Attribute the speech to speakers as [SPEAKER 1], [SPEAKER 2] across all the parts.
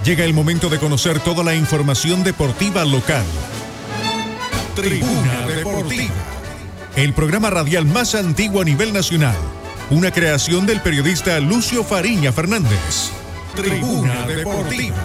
[SPEAKER 1] Llega el momento de conocer toda la información deportiva local. Tribuna Deportiva, el programa radial más antiguo a nivel nacional. Una creación del periodista Lucio Fariña Fernández. Tribuna Deportiva.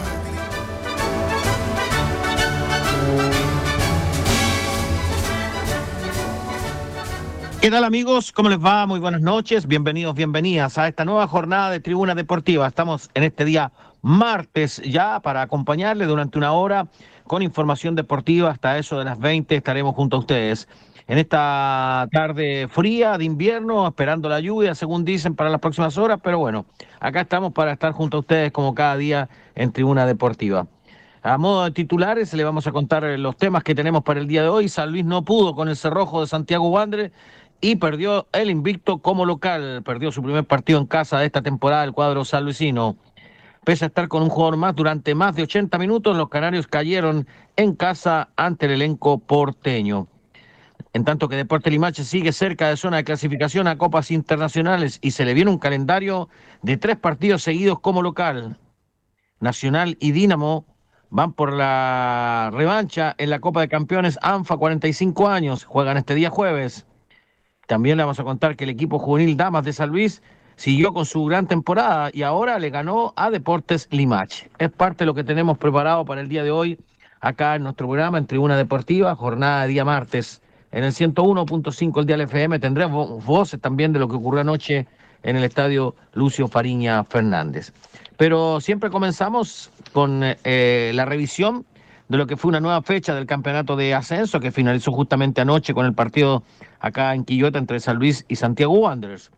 [SPEAKER 2] ¿Qué tal, amigos? ¿Cómo les va? Muy buenas noches. Bienvenidos, bienvenidas a esta nueva jornada de Tribuna Deportiva. Estamos en este día martes ya para acompañarles durante una hora con información deportiva. Hasta eso de las 20 estaremos junto a ustedes. En esta tarde fría de invierno, esperando la lluvia, según dicen, para las próximas horas. Pero bueno, acá estamos para estar junto a ustedes como cada día en Tribuna Deportiva. A modo de titulares, le vamos a contar los temas que tenemos para el día de hoy. San Luis no pudo con el Cerrojo de Santiago Wanderers y perdió el invicto como local. Perdió su primer partido en casa de esta temporada el cuadro sanluisino. Pese a estar con un jugador más durante más de 80 minutos, los canarios cayeron en casa ante el elenco porteño. En tanto que Deportes Limache sigue cerca de zona de clasificación a copas internacionales y se le viene un calendario de 3 partidos seguidos como local. Nacional y Dínamo van por la revancha en la Copa de Campeones ANFA 45 años. Juegan este día jueves. También le vamos a contar que el equipo juvenil Damas de San Luis siguió con su gran temporada y ahora le ganó a Deportes Limache. Es parte de lo que tenemos preparado para el día de hoy acá en nuestro programa en Tribuna Deportiva, jornada de día martes. En el 101.5 el Dial FM tendremos voces también de lo que ocurrió anoche en el estadio Lucio Fariña Fernández. Pero siempre comenzamos con la revisión de lo que fue una nueva fecha del campeonato de ascenso que finalizó justamente anoche con el partido acá en Quillota entre San Luis y Santiago Wanderers.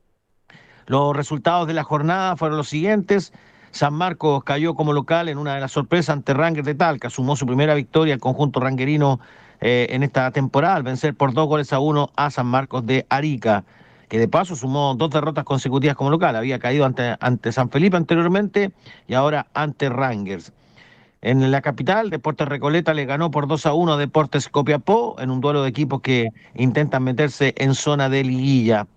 [SPEAKER 2] Los resultados de la jornada fueron los siguientes. San Marcos cayó como local en una de las sorpresas ante Rangers de Talca. Sumó su primera victoria el conjunto ranguerino en esta temporada al vencer por 2-1 a San Marcos de Arica, que de paso sumó 2 derrotas consecutivas como local. Había caído ante San Felipe anteriormente y ahora ante Rangers. En la capital, Deportes Recoleta le ganó por 2-1 a Deportes Copiapó en un duelo de equipos que intentan meterse en zona de liguilla.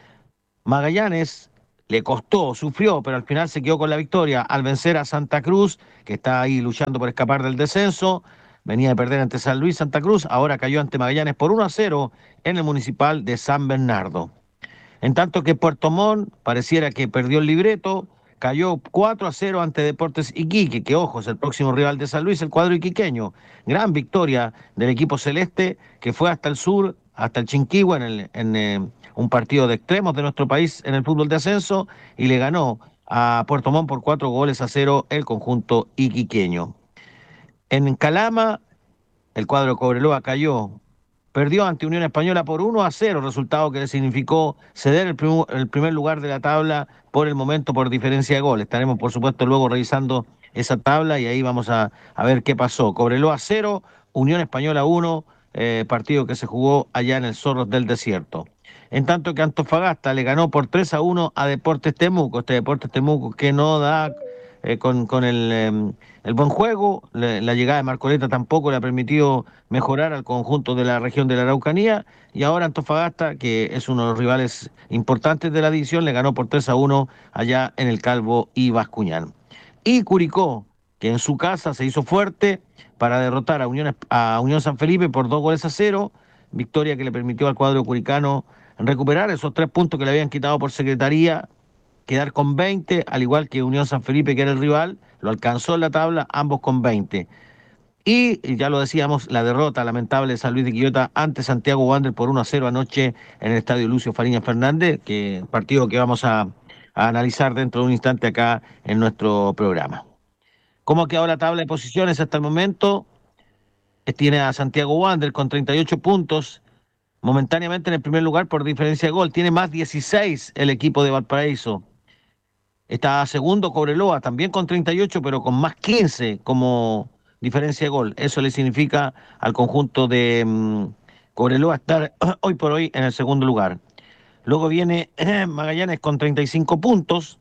[SPEAKER 2] Magallanes le costó, sufrió, pero al final se quedó con la victoria al vencer a Santa Cruz, que está ahí luchando por escapar del descenso. Venía de perder ante San Luis, Santa Cruz, ahora cayó ante Magallanes por 1-0 en el Municipal de San Bernardo. En tanto que Puerto Montt pareciera que perdió el libreto, cayó 4-0 ante Deportes Iquique, que ojo, es el próximo rival de San Luis, el cuadro iquiqueño. Gran victoria del equipo celeste que fue hasta el sur, hasta el Chinquihua, en un partido de extremos de nuestro país en el fútbol de ascenso, y le ganó a Puerto Montt por 4-0 el conjunto iquiqueño. En Calama, el cuadro Cobreloa perdió ante Unión Española por 1-0, resultado que le significó ceder el primer lugar de la tabla por el momento por diferencia de gol. Estaremos, por supuesto, luego revisando esa tabla y ahí vamos a ver qué pasó. Cobreloa 0, Unión Española 1, partido que se jugó allá en el Zorros del Desierto. En tanto que Antofagasta le ganó por 3-1 a Deportes Temuco, este Deportes Temuco que no da con el buen juego. La llegada de Marcoleta tampoco le ha permitido mejorar al conjunto de la región de la Araucanía, y ahora Antofagasta, que es uno de los rivales importantes de la división, le ganó por 3-1 allá en el Calvo y Bascuñán. Y Curicó, que en su casa se hizo fuerte para derrotar a Unión San Felipe por 2-0, victoria que le permitió al cuadro curicano recuperar esos 3 puntos que le habían quitado por secretaría, quedar con 20, al igual que Unión San Felipe, que era el rival, lo alcanzó en la tabla, ambos con 20. Y ya lo decíamos, la derrota lamentable de San Luis de Quillota ante Santiago Wanderers por 1-0 anoche en el estadio Lucio Fariña Fernández, que partido que vamos a analizar dentro de un instante acá en nuestro programa. ¿Cómo ha quedado la tabla de posiciones hasta el momento? Tiene a Santiago Wanderers con 38 puntos, momentáneamente en el primer lugar por diferencia de gol. Tiene más 16 el equipo de Valparaíso. Está segundo Cobreloa, también con 38, pero con más 15 como diferencia de gol. Eso le significa al conjunto de Cobreloa estar hoy por hoy en el segundo lugar. Luego viene Magallanes con 35 puntos.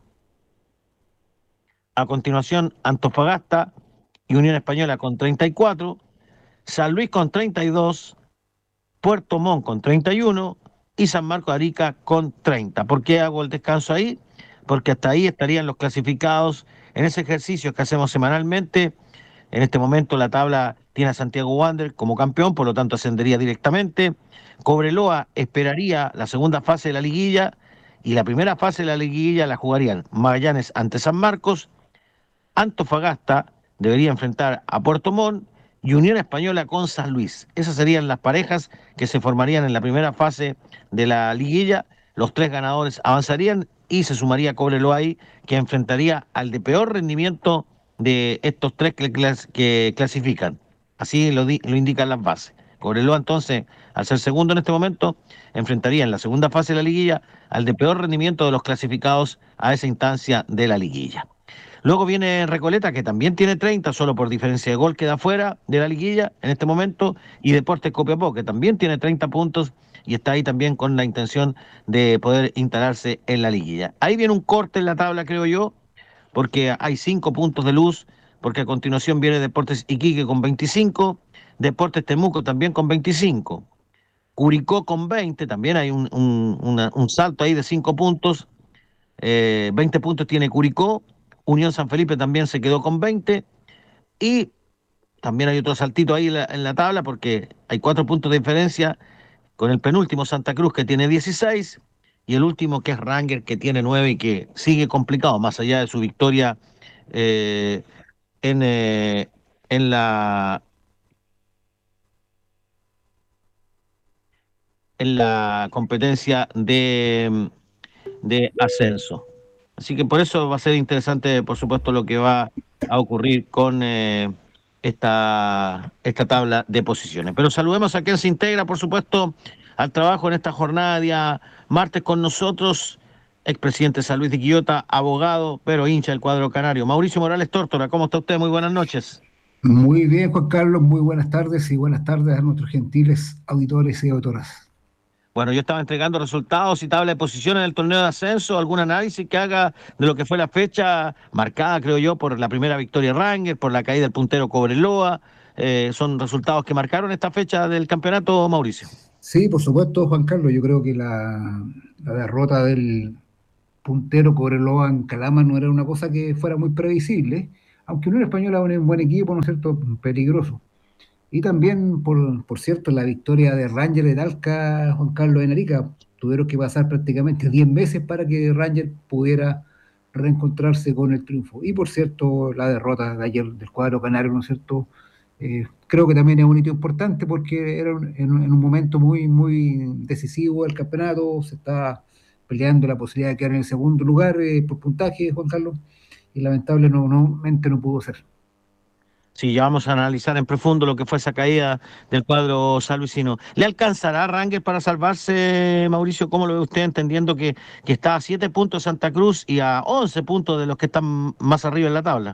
[SPEAKER 2] A continuación, Antofagasta y Unión Española con 34. San Luis con 32. Puerto Montt con 31. Y San Marcos de Arica con 30. ¿Por qué hago el descanso ahí? porque hasta ahí estarían los clasificados en ese ejercicio que hacemos semanalmente. En este momento la tabla tiene a Santiago Wander como campeón, por lo tanto ascendería directamente. Cobreloa esperaría la segunda fase de la liguilla y la primera fase de la liguilla la jugarían Magallanes ante San Marcos, Antofagasta debería enfrentar a Puerto Montt y Unión Española con San Luis. Esas serían las parejas que se formarían en la primera fase de la liguilla. Los tres ganadores avanzarían y se sumaría Cobreloa ahí, que enfrentaría al de peor rendimiento de estos tres que clasifican. Así lo indican las bases. Cobreloa entonces, al ser segundo en este momento, enfrentaría en la segunda fase de la liguilla al de peor rendimiento de los clasificados a esa instancia de la liguilla. Luego viene Recoleta, que también tiene 30, solo por diferencia de gol queda fuera de la liguilla en este momento, y Deportes Copiapó, que también tiene 30 puntos y está ahí también con la intención de poder instalarse en la liguilla. Ahí viene un corte en la tabla, creo yo, porque hay 5 puntos de luz, porque a continuación viene Deportes Iquique con 25, Deportes Temuco también con 25, Curicó con 20, también hay un salto ahí de 5 puntos, 20 puntos tiene Curicó, Unión San Felipe también se quedó con 20 y también hay otro saltito ahí en la tabla porque hay 4 puntos de diferencia con el penúltimo Santa Cruz que tiene 16 y el último que es Ranger que tiene 9 y que sigue complicado más allá de su victoria eh, en, eh, en, la, en la competencia de ascenso. Así que por eso va a ser interesante, por supuesto, lo que va a ocurrir con esta tabla de posiciones. Pero saludemos a quien se integra, por supuesto, al trabajo en esta jornada día martes con nosotros, expresidente San Luis de Quillota, abogado, pero hincha del cuadro canario. Mauricio Morales Tórtora, ¿cómo está usted? Muy buenas noches.
[SPEAKER 3] Muy bien, Juan Carlos, muy buenas tardes y buenas tardes a nuestros gentiles auditores y auditoras.
[SPEAKER 2] Bueno, yo estaba entregando resultados y tabla de posiciones del torneo de ascenso, algún análisis que haga de lo que fue la fecha marcada, creo yo, por la primera victoria Ranger, por la caída del puntero Cobreloa. Son resultados que marcaron esta fecha del campeonato, Mauricio.
[SPEAKER 3] Sí, por supuesto, Juan Carlos, yo creo que la derrota del puntero Cobreloa en Calama no era una cosa que fuera muy previsible, aunque Unión Española es un buen equipo, ¿no es cierto?, peligroso. Y también, por cierto, la victoria de Ranger de Talca, Juan Carlos en Arica, tuvieron que pasar prácticamente 10 meses para que Ranger pudiera reencontrarse con el triunfo. Y por cierto, la derrota de ayer del cuadro canario, ¿no es cierto? Creo que también es un hito importante porque era en un momento muy, muy decisivo del campeonato, se está peleando la posibilidad de quedar en el segundo lugar por puntaje, Juan Carlos, y lamentablemente no pudo ser.
[SPEAKER 2] Sí, ya vamos a analizar en profundo lo que fue esa caída del cuadro sallucino. ¿Le alcanzará a Rangel para salvarse, Mauricio? ¿Cómo lo ve usted, entendiendo que está a 7 puntos Santa Cruz y a 11 puntos de los que están más arriba en la tabla?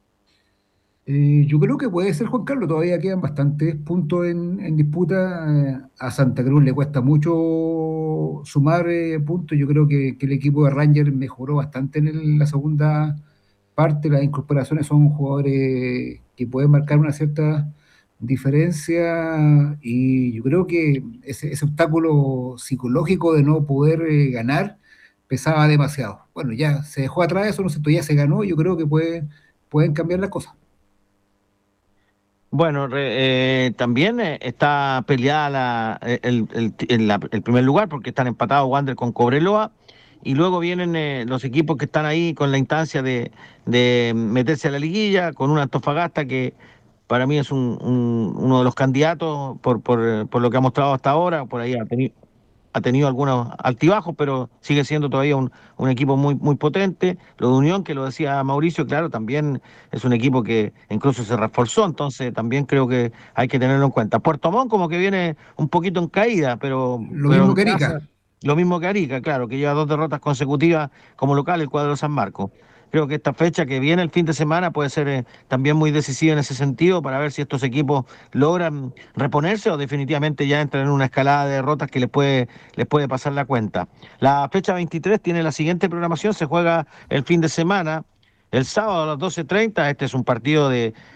[SPEAKER 3] Yo creo que puede ser Juan Carlos, todavía quedan bastantes puntos en disputa. A Santa Cruz le cuesta mucho sumar puntos. Yo creo que el equipo de Rangers mejoró bastante en la segunda parte. Las incorporaciones son jugadores que pueden marcar una cierta diferencia y yo creo que ese obstáculo psicológico de no poder ganar pesaba demasiado. Bueno, ya se dejó atrás eso, no sé, ya se ganó. Yo creo que pueden cambiar las cosas.
[SPEAKER 2] Bueno, también está peleada el primer lugar porque están empatados Wander con Cobreloa y luego vienen los equipos que están ahí con la instancia de meterse a la liguilla, con una Antofagasta que para mí es uno de los candidatos por lo que ha mostrado hasta ahora, por ahí ha tenido algunos altibajos, pero sigue siendo todavía un equipo muy, muy potente. Lo de Unión, que lo decía Mauricio, claro, también es un equipo que incluso se reforzó, entonces también creo que hay que tenerlo en cuenta. Puerto Montt como que viene un poquito en caída,
[SPEAKER 3] Lo
[SPEAKER 2] pero
[SPEAKER 3] mismo
[SPEAKER 2] en
[SPEAKER 3] que
[SPEAKER 2] casa,
[SPEAKER 3] Arica.
[SPEAKER 2] lo mismo que Arica, claro, que lleva 2 derrotas consecutivas como local el cuadro de San Marcos. Creo que esta fecha que viene el fin de semana puede ser también muy decisiva en ese sentido para ver si estos equipos logran reponerse o definitivamente ya entran en una escalada de derrotas que les puede pasar la cuenta. La fecha 23 tiene la siguiente programación, se juega el fin de semana. El sábado a las 12:30, este es un partido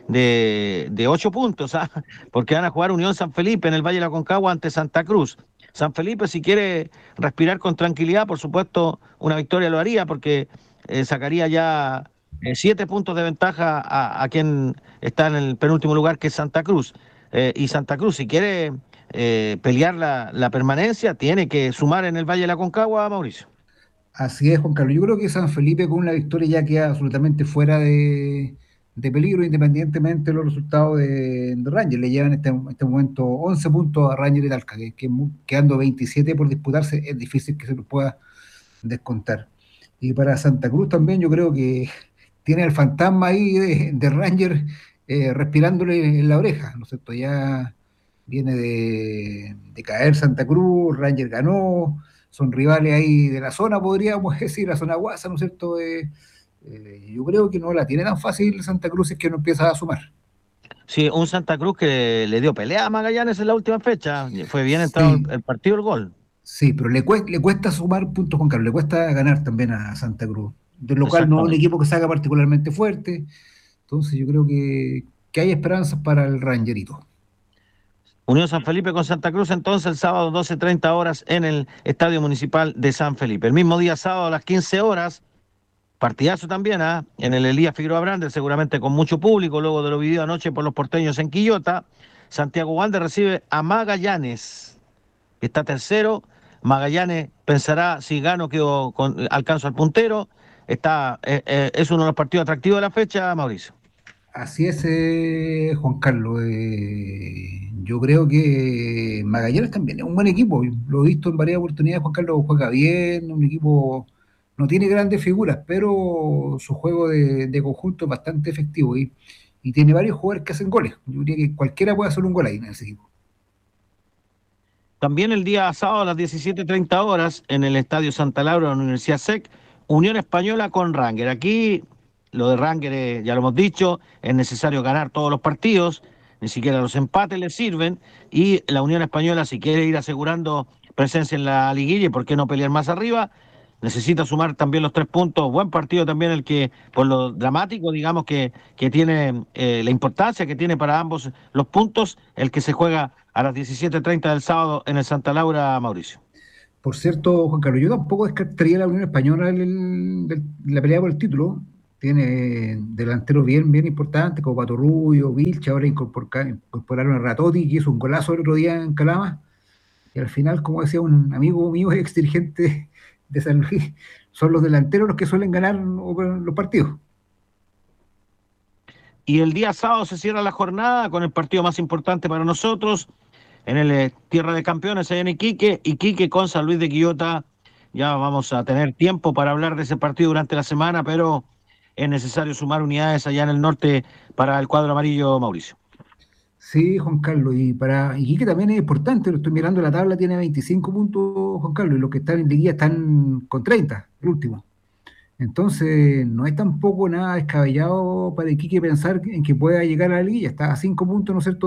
[SPEAKER 2] de 8 puntos, ¿ah? Porque van a jugar Unión San Felipe en el Valle de la Concagua ante Santa Cruz. San Felipe, si quiere respirar con tranquilidad, por supuesto, una victoria lo haría, porque sacaría ya 7 puntos de ventaja a quien está en el penúltimo lugar, que es Santa Cruz. Y Santa Cruz, si quiere pelear la permanencia, tiene que sumar en el Valle de la Concagua, Mauricio.
[SPEAKER 3] Así es, Juan Carlos. Yo creo que San Felipe con una victoria ya queda absolutamente fuera de peligro, independientemente de los resultados de Rangers. Le llevan en este momento 11 puntos a Rangers y Talca, quedando 27 por disputarse, es difícil que se los pueda descontar. Y para Santa Cruz también yo creo que tiene el fantasma ahí de Rangers respirándole en la oreja, ¿no es cierto? Ya viene de caer Santa Cruz, Rangers ganó, son rivales ahí de la zona, podríamos decir, la zona guasa, ¿no es cierto? Yo creo que no la tiene tan fácil Santa Cruz, es que no empieza a sumar.
[SPEAKER 2] Sí, un Santa Cruz que le dio pelea a Magallanes en la última fecha. Fue bien entrado
[SPEAKER 3] Sí,
[SPEAKER 2] el partido, el gol.
[SPEAKER 3] sí, pero le cuesta sumar puntos, Juan Carlos, le cuesta ganar también a Santa Cruz. Del local no es un
[SPEAKER 2] Exactamente.
[SPEAKER 3] equipo que salga particularmente fuerte, entonces yo creo que hay esperanzas para el Rangerito.
[SPEAKER 2] Unión San Felipe con Santa Cruz, entonces el sábado 12:30 horas en el Estadio Municipal de San Felipe. El mismo día sábado a las 15 horas, partidazo también, ¿ah? En el Elías Figueroa Brandes, seguramente con mucho público, luego de lo vivido anoche por los porteños en Quillota. Santiago Wander recibe a Magallanes, que está tercero. Magallanes pensará si gano, alcanzo al puntero. Es uno de los partidos atractivos de la fecha, Mauricio.
[SPEAKER 3] Así es, Juan Carlos. Yo creo que Magallanes también es un buen equipo. Lo he visto en varias oportunidades. Juan Carlos juega bien, un equipo no tiene grandes figuras, pero su juego de conjunto es bastante efectivo y tiene varios jugadores que hacen goles. Yo diría que cualquiera puede hacer un gol ahí en ese equipo.
[SPEAKER 2] También el día sábado a las 17:30 horas en el Estadio Santa Laura de la Universidad SEC, Unión Española con Ranger. Aquí lo de Ranger, ya lo hemos dicho, es necesario ganar todos los partidos, ni siquiera los empates le sirven, y la Unión Española, si quiere ir asegurando presencia en la liguilla y por qué no pelear más arriba, necesita sumar también los 3 puntos. Buen partido también el que, por lo dramático, digamos, que tiene la importancia que tiene para ambos los puntos, el que se juega a las 17:30 del sábado en el Santa Laura, Mauricio.
[SPEAKER 3] Por cierto, Juan Carlos, yo tampoco descartaría la Unión Española la pelea por el título. Tiene delanteros bien importantes, como Pato Rubio, Vilcha, ahora incorporaron a Ratotti, que hizo un golazo el otro día en Calama. Y al final, como decía un amigo mío, ex dirigente de San Luis, son los delanteros los que suelen ganar los partidos.
[SPEAKER 2] Y el día sábado se cierra la jornada con el partido más importante para nosotros, en el Tierra de Campeones, allá en Iquique con San Luis de Quillota. Ya vamos a tener tiempo para hablar de ese partido durante la semana, pero es necesario sumar unidades allá en el norte para el cuadro amarillo, Mauricio.
[SPEAKER 3] Sí, Juan Carlos, y para Iquique también es importante, lo estoy mirando la tabla, tiene 25 puntos, Juan Carlos, y los que están en liguilla están con 30, el último. Entonces, no es tampoco nada descabellado para Iquique pensar en que pueda llegar a la liguilla. Está a 5 puntos, ¿no es cierto?,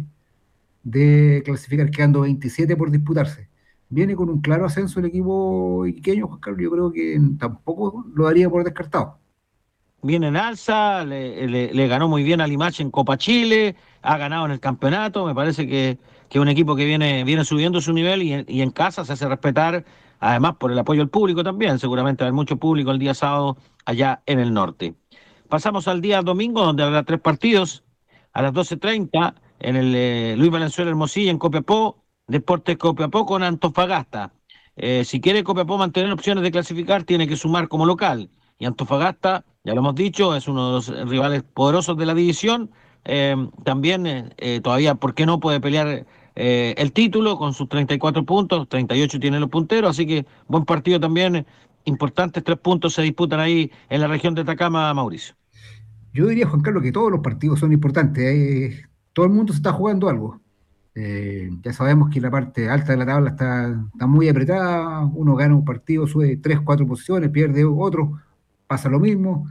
[SPEAKER 3] de clasificar, quedando 27 por disputarse. Viene con un claro ascenso el equipo iquiqueño, Juan Carlos. Yo creo que tampoco lo daría por descartado.
[SPEAKER 2] Viene en alza, le ganó muy bien a Limache en Copa Chile, ha ganado en el campeonato, me parece que es un equipo que viene subiendo su nivel y en casa se hace respetar, además por el apoyo del público también, seguramente va a haber mucho público el día sábado allá en el norte. Pasamos al día domingo, donde habrá 3 partidos, a las 12:30 en el Luis Valenzuela Hermosilla en Copiapó, Deportes Copiapó con Antofagasta. Si quiere Copiapó mantener opciones de clasificar, tiene que sumar como local. Y Antofagasta, ya lo hemos dicho, es uno de los rivales poderosos de la división. También todavía, ¿por qué no puede pelear el título con sus 34 puntos? 38 tiene los punteros, así que buen partido también. Importantes 3 puntos se disputan ahí en la región de Atacama, Mauricio.
[SPEAKER 3] Yo diría, Juan Carlos, que todos los partidos son importantes. Todo el mundo se está jugando algo. Ya sabemos que la parte alta de la tabla está muy apretada. Uno gana un partido, sube 3, 4 posiciones, pierde otro, pasa lo mismo.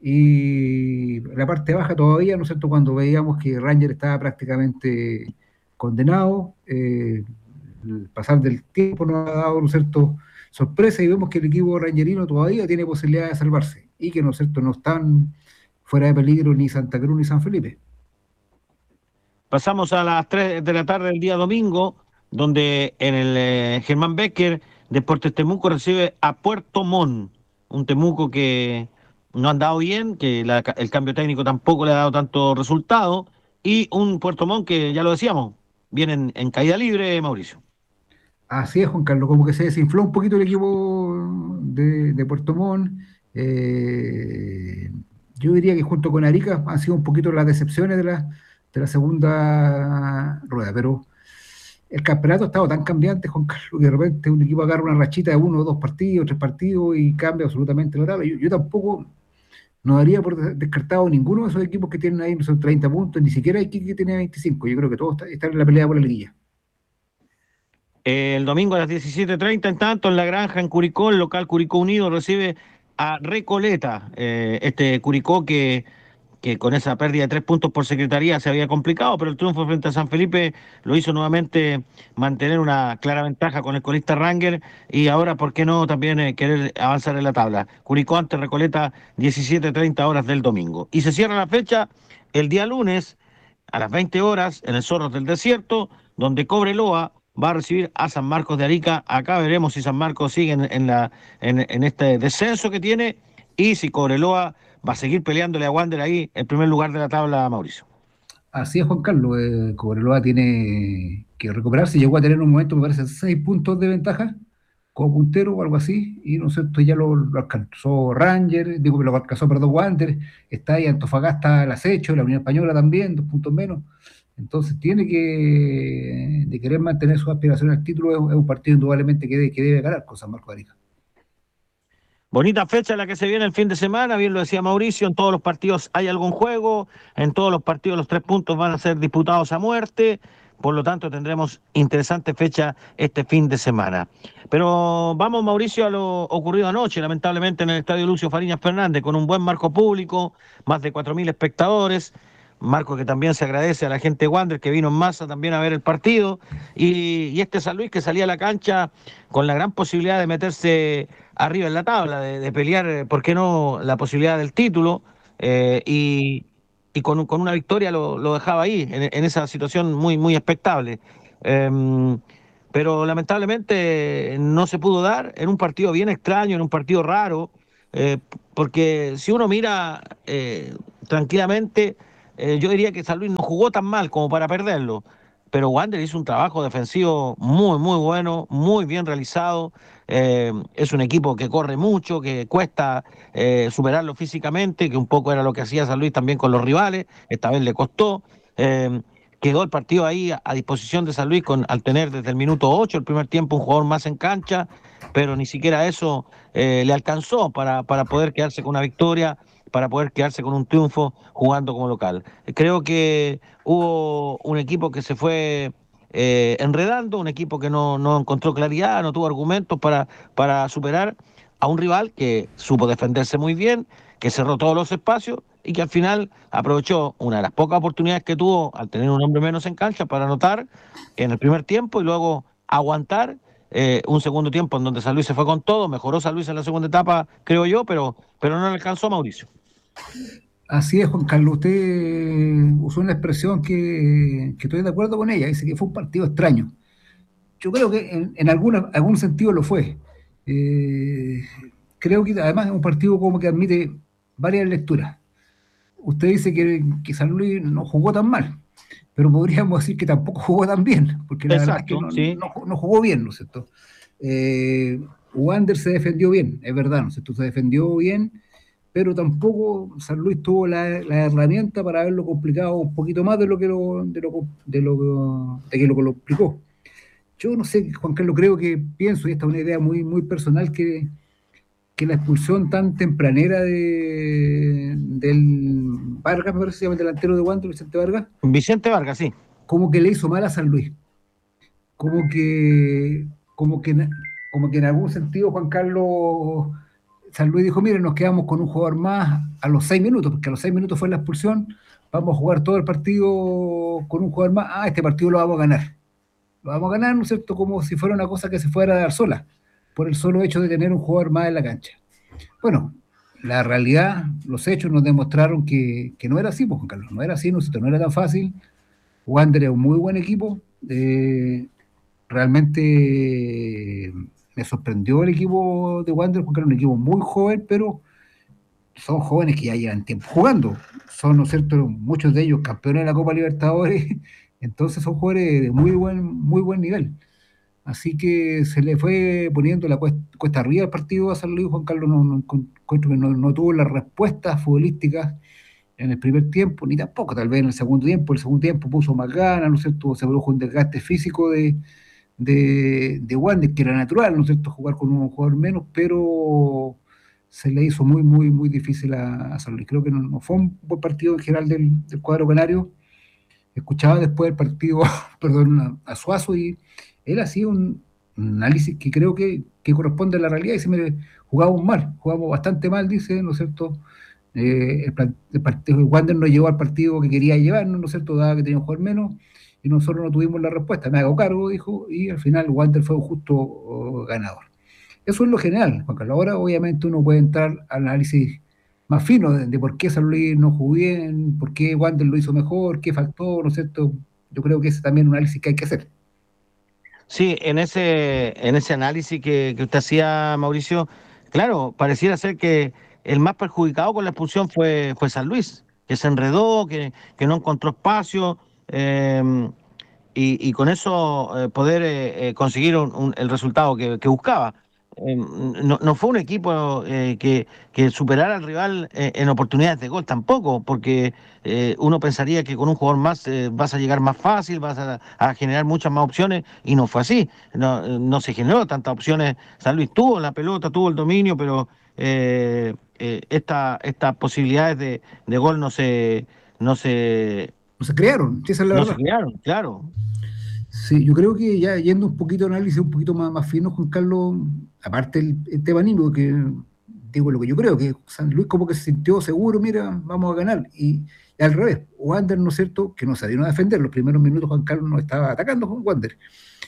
[SPEAKER 3] Y la parte baja todavía, ¿no es cierto? Cuando veíamos que Ranger estaba prácticamente condenado, el pasar del tiempo nos ha dado, ¿no es cierto?, sorpresa y vemos que el equipo rangerino todavía tiene posibilidad de salvarse y que, ¿no es cierto?, no están fuera de peligro ni Santa Cruz ni San Felipe.
[SPEAKER 2] Pasamos a las 3 de la tarde del día domingo, donde en el Germán Becker, Deportes Temuco recibe a Puerto Montt, un Temuco que no ha andado bien, que el cambio técnico tampoco le ha dado tanto resultado, y un Puerto Montt que, ya lo decíamos, viene en caída libre, Mauricio.
[SPEAKER 3] Así es, Juan Carlos, como que se desinfló un poquito el equipo de Puerto Montt. Eh, yo diría que junto con Arica han sido un poquito las decepciones de la segunda rueda, pero el campeonato ha estado tan cambiante, Juan Carlos, que de repente un equipo agarra una rachita de uno o dos partidos, tres partidos y cambia absolutamente la tabla. Yo tampoco no daría por descartado ninguno de esos equipos que tienen ahí esos 30 puntos, ni siquiera hay que tiene 25. Yo creo que todos están en la pelea por la liguilla.
[SPEAKER 2] El domingo a las 17:30, en tanto, en La Granja, en Curicó, el local Curicó Unido recibe a Recoleta. Este Curicó que con esa pérdida de 3 puntos por secretaría se había complicado, pero el triunfo frente a San Felipe lo hizo nuevamente mantener una clara ventaja con el colista Ranger y ahora, ¿por qué no también querer avanzar en la tabla? Curicó ante Recoleta, 17:30 horas del domingo. Y se cierra la fecha el día lunes a las 20 horas en el Zorros del Desierto, donde Cobreloa va a recibir a San Marcos de Arica. Acá veremos si San Marcos sigue en este descenso que tiene y si Cobreloa va a seguir peleándole a Wander ahí el primer lugar de la tabla, Mauricio.
[SPEAKER 3] Así es, Juan Carlos. Cobreloa tiene que recuperarse. Llegó a tener un momento, me parece, 6 puntos de ventaja como puntero o algo así. Y no sé, esto ya lo alcanzó Ranger, digo, lo alcanzó, perdón, Wander. Está ahí Antofagasta al acecho, la Unión Española también, 2 puntos menos. Entonces tiene que, de querer mantener sus aspiraciones al título, es un partido indudablemente que debe ganar con San Marcos de Arica.
[SPEAKER 2] Bonita fecha la que se viene el fin de semana, bien lo decía Mauricio, en todos los partidos hay algún juego, en todos los partidos los 3 puntos van a ser disputados a muerte, por lo tanto tendremos interesante fecha este fin de semana. Pero vamos, Mauricio, a lo ocurrido anoche, lamentablemente en el estadio Lucio Fariñas Fernández, con un buen marco público, más de 4.000 espectadores, marco que también se agradece a la gente de Wander que vino en masa también a ver el partido, y este San Luis que salía a la cancha con la gran posibilidad de meterse arriba en la tabla, de pelear, ¿por qué no?, la posibilidad del título, y con una victoria lo dejaba ahí, en esa situación muy, muy expectable. Pero lamentablemente no se pudo dar en un partido bien extraño, en un partido raro, eh, porque si uno mira tranquilamente, yo diría que San Luis no jugó tan mal como para perderlo, pero Wander hizo un trabajo defensivo muy, muy bueno, muy bien realizado. Es un equipo que corre mucho, que cuesta superarlo físicamente, que un poco era lo que hacía San Luis también con los rivales, esta vez le costó. Eh, Quedó el partido ahí a disposición de San Luis al tener desde el minuto 8 el primer tiempo un jugador más en cancha, pero ni siquiera eso le alcanzó para poder quedarse con una victoria, para poder quedarse con un triunfo jugando como local. Creo que hubo un equipo que se fue enredando, un equipo que no encontró claridad, no tuvo argumentos para superar a un rival que supo defenderse muy bien, que cerró todos los espacios y que al final aprovechó una de las pocas oportunidades que tuvo al tener un hombre menos en cancha para anotar en el primer tiempo y luego aguantar un segundo tiempo en donde San Luis se fue con todo, mejoró San Luis en la segunda etapa, creo yo, pero no le alcanzó a Mauricio.
[SPEAKER 3] Así es, Juan Carlos. Usted usó una expresión que estoy de acuerdo con ella. Dice que fue un partido extraño. Yo creo que en algún sentido lo fue. Eh, Creo que además es un partido como que admite varias lecturas. Usted dice que San Luis no jugó tan mal, pero podríamos decir que tampoco jugó tan bien, porque la verdad es que
[SPEAKER 2] Exacto, sí.
[SPEAKER 3] no jugó bien, ¿no es cierto? Wander se defendió bien, es verdad, ¿no es cierto? Se defendió bien, pero tampoco San Luis tuvo la herramienta para haberlo complicado un poquito más de que lo complicó. Yo no sé, Juan Carlos, creo que pienso, y esta es una idea muy, muy personal, que la expulsión tan tempranera del Vargas, me parece que se llama el delantero de Wander, Vicente Vargas,
[SPEAKER 2] Vicente Vargas, sí.
[SPEAKER 3] como que le hizo mal a San Luis. Como que, como que, como que en algún sentido, Juan Carlos, San Luis dijo, miren, nos quedamos con un jugador más a los 6 minutos, porque a los 6 minutos fue la expulsión, vamos a jugar todo el partido con un jugador más, este partido lo vamos a ganar. Lo vamos a ganar, ¿no es cierto?, como si fuera una cosa que se fuera a dar sola, por el solo hecho de tener un jugador más en la cancha. Bueno, la realidad, los hechos nos demostraron que no era así, pues, Juan Carlos, no era así, no era tan fácil. Wander es un muy buen equipo, realmente me sorprendió el equipo de Wander, porque era un equipo muy joven, pero son jóvenes que ya llevan tiempo jugando. Son, ¿no es cierto?, muchos de ellos campeones de la Copa Libertadores, entonces son jugadores de muy buen nivel. Así que se le fue poniendo la cuesta arriba al partido a San Luis. Juan Carlos encuentro que no tuvo las respuestas futbolísticas en el primer tiempo, ni tampoco tal vez en el segundo tiempo. El segundo tiempo puso más ganas, ¿no es cierto? Se produjo un desgaste físico de Wander, que era natural, ¿no es cierto?, jugar con un jugador menos, pero se le hizo muy difícil a San Luis. Creo que no fue un buen partido en general del cuadro canario. Escuchaba después del partido, perdón, a Suazo, y él hacía un análisis que creo que corresponde a la realidad. Y dice, mire, jugamos bastante mal, dice, ¿no es cierto? El partido, el Wander no llegó al partido que quería llevarnos, ¿no es cierto?, dada que tenía un jugador menos, y nosotros no tuvimos la respuesta. Me hago cargo, dijo, y al final Wander fue un justo ganador. Eso es lo general, Juan Carlos. Ahora, obviamente, uno puede entrar al análisis más fino de por qué San Luis no jugó bien, por qué Wander lo hizo mejor, qué faltó, ¿no es cierto? Yo creo que ese también es un análisis que hay que hacer.
[SPEAKER 2] Sí, en ese análisis que usted hacía, Mauricio, claro, pareciera ser que el más perjudicado con la expulsión fue San Luis, que se enredó, que no encontró espacio, y con eso poder conseguir el resultado que buscaba. No fue un equipo que superara al rival en oportunidades de gol tampoco, porque uno pensaría que con un jugador más vas a llegar más fácil, a generar muchas más opciones, y no fue así. No se generó tantas opciones. San Luis tuvo la pelota, tuvo el dominio, pero estas posibilidades de gol no se,
[SPEAKER 3] No se crearon, sí, esa es la
[SPEAKER 2] no se
[SPEAKER 3] verdad.
[SPEAKER 2] crearon, claro.
[SPEAKER 3] Sí, yo creo que ya yendo un poquito a análisis un poquito más fino, Juan Carlos, aparte el tema anímico, que digo lo que yo creo, que San Luis como que se sintió seguro, mira, vamos a ganar. Y al revés, Wander, ¿no es cierto?, que no se vino a defender. Los primeros minutos Juan Carlos no estaba atacando con Wander.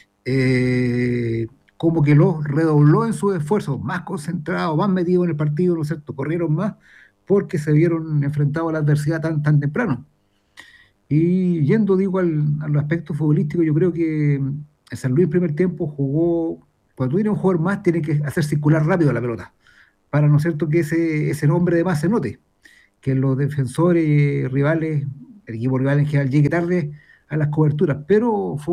[SPEAKER 3] Como que los redobló en sus esfuerzos, más concentrados, más metidos en el partido, ¿no es cierto?, corrieron más porque se vieron enfrentados a la adversidad tan temprano. Y yendo, digo, al aspecto futbolístico, yo creo que el San Luis en primer tiempo jugó, cuando tú tienes un jugador más, tiene que hacer circular rápido la pelota, para, ¿no es cierto?, que ese nombre de más se note, que los defensores rivales, el equipo rival en general, llegue tarde a las coberturas. Pero fue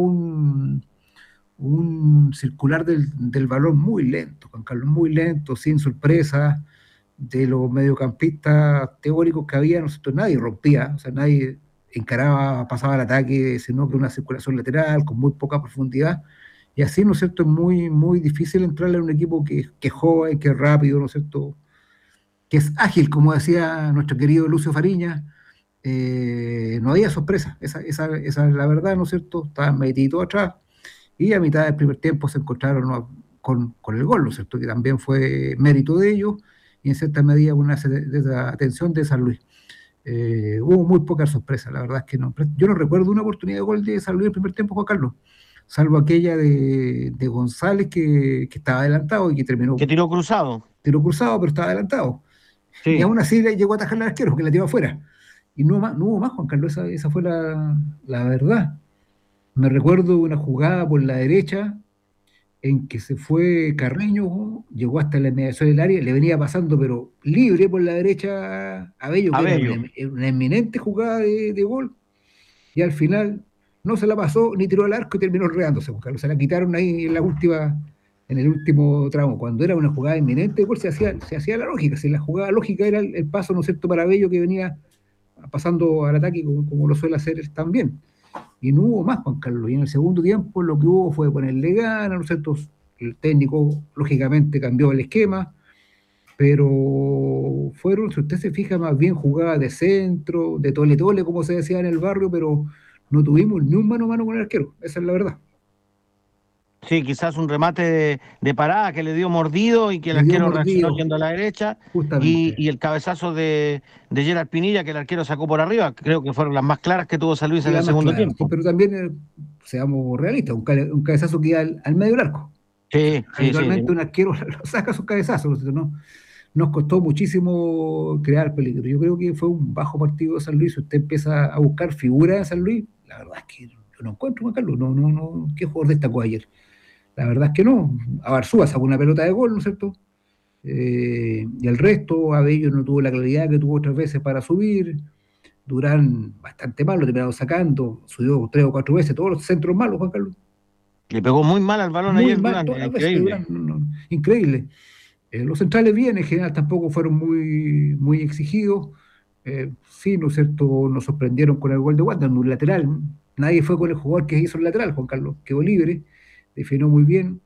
[SPEAKER 3] un circular del balón muy lento, Juan Carlos, muy lento, sin sorpresa. De los mediocampistas teóricos que había, ¿no es cierto?, nadie rompía, o sea, nadie encaraba, pasaba al ataque, sino que una circulación lateral con muy poca profundidad. Y así, ¿no es cierto?, es muy difícil entrarle a un equipo que es joven, que es rápido, ¿no es cierto?, que es ágil, como decía nuestro querido Lucio Fariña. No había sorpresa, esa es la verdad, ¿no es cierto? Estaban metidos atrás, y a mitad del primer tiempo se encontraron, ¿no?, con el gol, ¿no es cierto?, que también fue mérito de ellos, y en cierta medida una atención de San Luis. Hubo muy pocas sorpresas, la verdad es que no. Yo no recuerdo una oportunidad de gol de San Luis en el primer tiempo, Juan Carlos, salvo aquella de González, que estaba adelantado y que
[SPEAKER 2] Que tiró cruzado.
[SPEAKER 3] tiró cruzado, pero estaba adelantado. Y
[SPEAKER 2] Sí.
[SPEAKER 3] aún así le llegó a atajar al arquero, que la tiró afuera. Y no hubo más, Juan Carlos, esa fue la verdad. Me recuerdo una jugada por la derecha en que se fue Carreño, llegó hasta la inmediación del área, le venía pasando, pero libre por la derecha a Bello,
[SPEAKER 2] A
[SPEAKER 3] que era
[SPEAKER 2] Bello.
[SPEAKER 3] una eminente jugada de gol, y al final no se la pasó ni tiró al arco y terminó reándose, Juan Carlos. Se la quitaron ahí en el último tramo. Cuando era una jugada inminente de gol, se hacía la lógica. Si la jugada lógica era el paso, ¿no es cierto?, para Bello, que venía pasando al ataque como lo suele hacer él también. Y no hubo más, Juan Carlos. Y en el segundo tiempo lo que hubo fue ponerle ganas, ¿no es cierto? El técnico, lógicamente, cambió el esquema, pero fueron, si usted se fija, más bien jugadas de centro, de tole-tole, como se decía en el barrio, pero no tuvimos ni un mano a mano con el arquero. Esa es la verdad.
[SPEAKER 2] Sí, quizás un remate de parada que le dio mordido y que el
[SPEAKER 3] Le dio
[SPEAKER 2] arquero reaccionó
[SPEAKER 3] mordido,
[SPEAKER 2] yendo a la derecha,
[SPEAKER 3] justamente.
[SPEAKER 2] y el cabezazo de Gerard Pinilla que el arquero sacó por arriba. Creo que fueron las más claras que tuvo San Luis en
[SPEAKER 3] La
[SPEAKER 2] el
[SPEAKER 3] más
[SPEAKER 2] segundo
[SPEAKER 3] clara.
[SPEAKER 2] tiempo.
[SPEAKER 3] Pero también, seamos realistas, un cabezazo que iba al medio del arco.
[SPEAKER 2] Sí.
[SPEAKER 3] Habitualmente un arquero lo saca sus cabezazos, ¿no es cierto? Nos costó muchísimo crear peligro. Yo creo que fue un bajo partido de San Luis. Si usted empieza a buscar figuras de San Luis, la verdad es que Yo no encuentro, Juan Carlos, no, ¿qué jugador destacó ayer? La verdad es que no. Abarzúa sacó una pelota de gol, ¿no es cierto? Y el resto, Abello no tuvo la claridad que tuvo otras veces para subir. Durán bastante mal, lo terminaron sacando, subió 3 o 4 veces, todos los centros malos, Juan Carlos.
[SPEAKER 2] Le pegó muy mal al balón
[SPEAKER 3] Muy
[SPEAKER 2] ayer
[SPEAKER 3] mal,
[SPEAKER 2] Durán,
[SPEAKER 3] todas las veces
[SPEAKER 2] increíble.
[SPEAKER 3] Durán, increíble. Los centrales bien, en general tampoco fueron muy exigidos. Sí, ¿no es cierto? Nos sorprendieron con el gol de Wander, un lateral. Nadie fue con el jugador que hizo el lateral, Juan Carlos. Quedó libre, definió muy bien.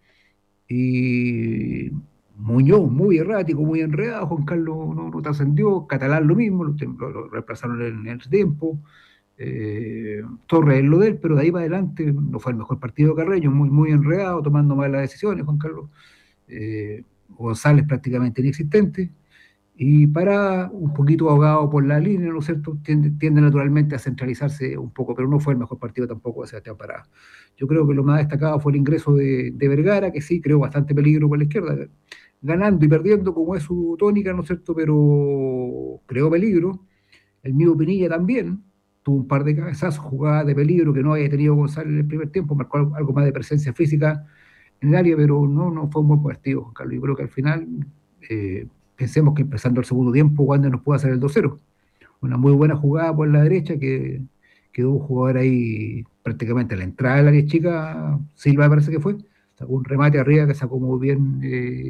[SPEAKER 3] Y Muñoz, muy errático, muy enredado. Juan Carlos no trascendió. Catalán lo mismo, lo reemplazaron en el tiempo. Torres es lo de él, pero de ahí para adelante no fue el mejor partido de Carreño, muy enredado, tomando malas decisiones, Juan Carlos. González prácticamente inexistente, y para un poquito ahogado por la línea, ¿no es cierto? Tiende naturalmente a centralizarse un poco, pero no fue el mejor partido tampoco de Sebastián Parada. Yo creo que lo más destacado fue el ingreso de Vergara, que sí creó bastante peligro por la izquierda, ganando y perdiendo como es su tónica, ¿no es cierto? Pero creó peligro. El mismo Pinilla también tuvo un par de cabezazos, jugadas de peligro que no había tenido González en el primer tiempo, marcó algo más de presencia física en el área, pero no fue un buen partido, Juan Carlos. Yo creo que al final, pensemos que empezando el segundo tiempo, Wander nos puede hacer el 2-0. Una muy buena jugada por la derecha, que quedó un jugador ahí prácticamente a la entrada del área chica, Silva parece que fue, sacó un remate arriba que sacó muy bien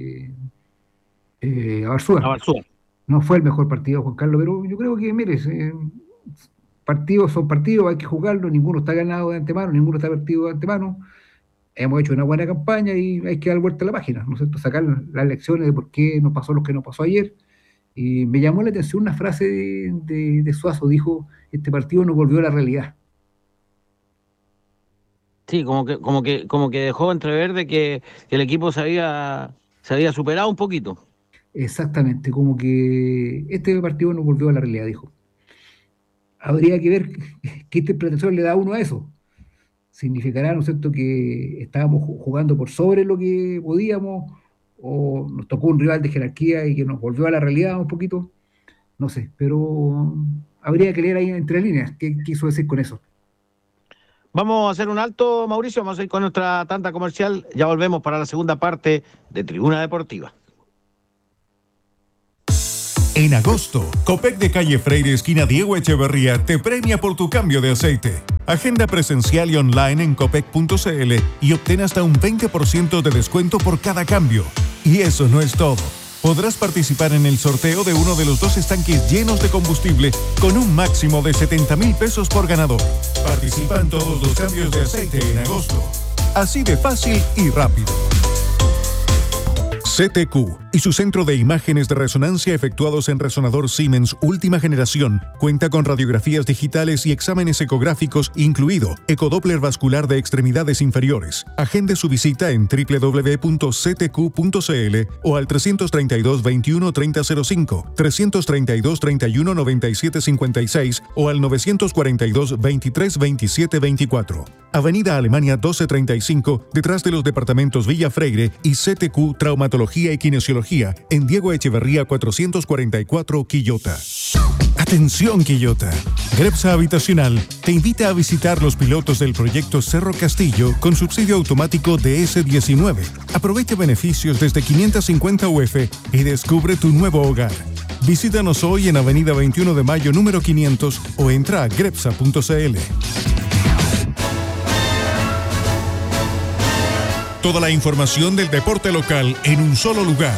[SPEAKER 3] a Barzúa. No fue el mejor partido, Juan Carlos, pero yo creo que, mire, partidos son partidos, hay que jugarlos, ninguno está ganado de antemano, ninguno está perdido de antemano. Hemos hecho una buena campaña y hay que dar vuelta a la página, ¿no es cierto? Sacar las lecciones de por qué nos pasó lo que nos pasó ayer. Y me llamó la atención una frase de Suazo, dijo: este partido nos volvió a la realidad.
[SPEAKER 2] Sí, como que dejó entrever de que el equipo se había superado un poquito.
[SPEAKER 3] Exactamente, como que este partido nos volvió a la realidad, dijo. Habría que ver qué interpretación le da uno a eso. ¿Significará, ¿no es cierto?, que estábamos jugando por sobre lo que podíamos, o nos tocó un rival de jerarquía y que nos volvió a la realidad un poquito? No sé, pero habría que leer ahí entre líneas qué quiso decir con eso.
[SPEAKER 2] Vamos a hacer un alto, Mauricio, vamos a ir con nuestra tanda comercial. Ya volvemos para la segunda parte de Tribuna Deportiva.
[SPEAKER 1] En agosto, Copec de Calle Freire, esquina Diego Echeverría, te premia por tu cambio de aceite. Agenda presencial y online en copec.cl y obtén hasta un 20% de descuento por cada cambio. Y eso no es todo. Podrás participar en el sorteo de uno de los 2 estanques llenos de combustible con un máximo de 70,000 pesos por ganador. Participa en todos los cambios de aceite en agosto. Así de fácil y rápido. CTQ y su centro de imágenes de resonancia efectuados en resonador Siemens última generación cuenta con radiografías digitales y exámenes ecográficos, incluido ecodoppler vascular de extremidades inferiores. Agende su visita en www.ctq.cl o al 332 21 3005, 332 31 97 56 o al 942 23 27 24. Avenida Alemania 1235, detrás de los departamentos Villa Freire, y CTQ Traumatología y Kinesiología en Diego Echeverría 444, Quillota. Atención, Quillota. Grepsa Habitacional te invita a visitar los pilotos del proyecto Cerro Castillo con subsidio automático de S19. Aprovecha beneficios desde 550 UF y descubre tu nuevo hogar. Visítanos hoy en Avenida 21 de Mayo número 500 o entra a grepsa.cl. Toda la información del deporte local en un solo lugar.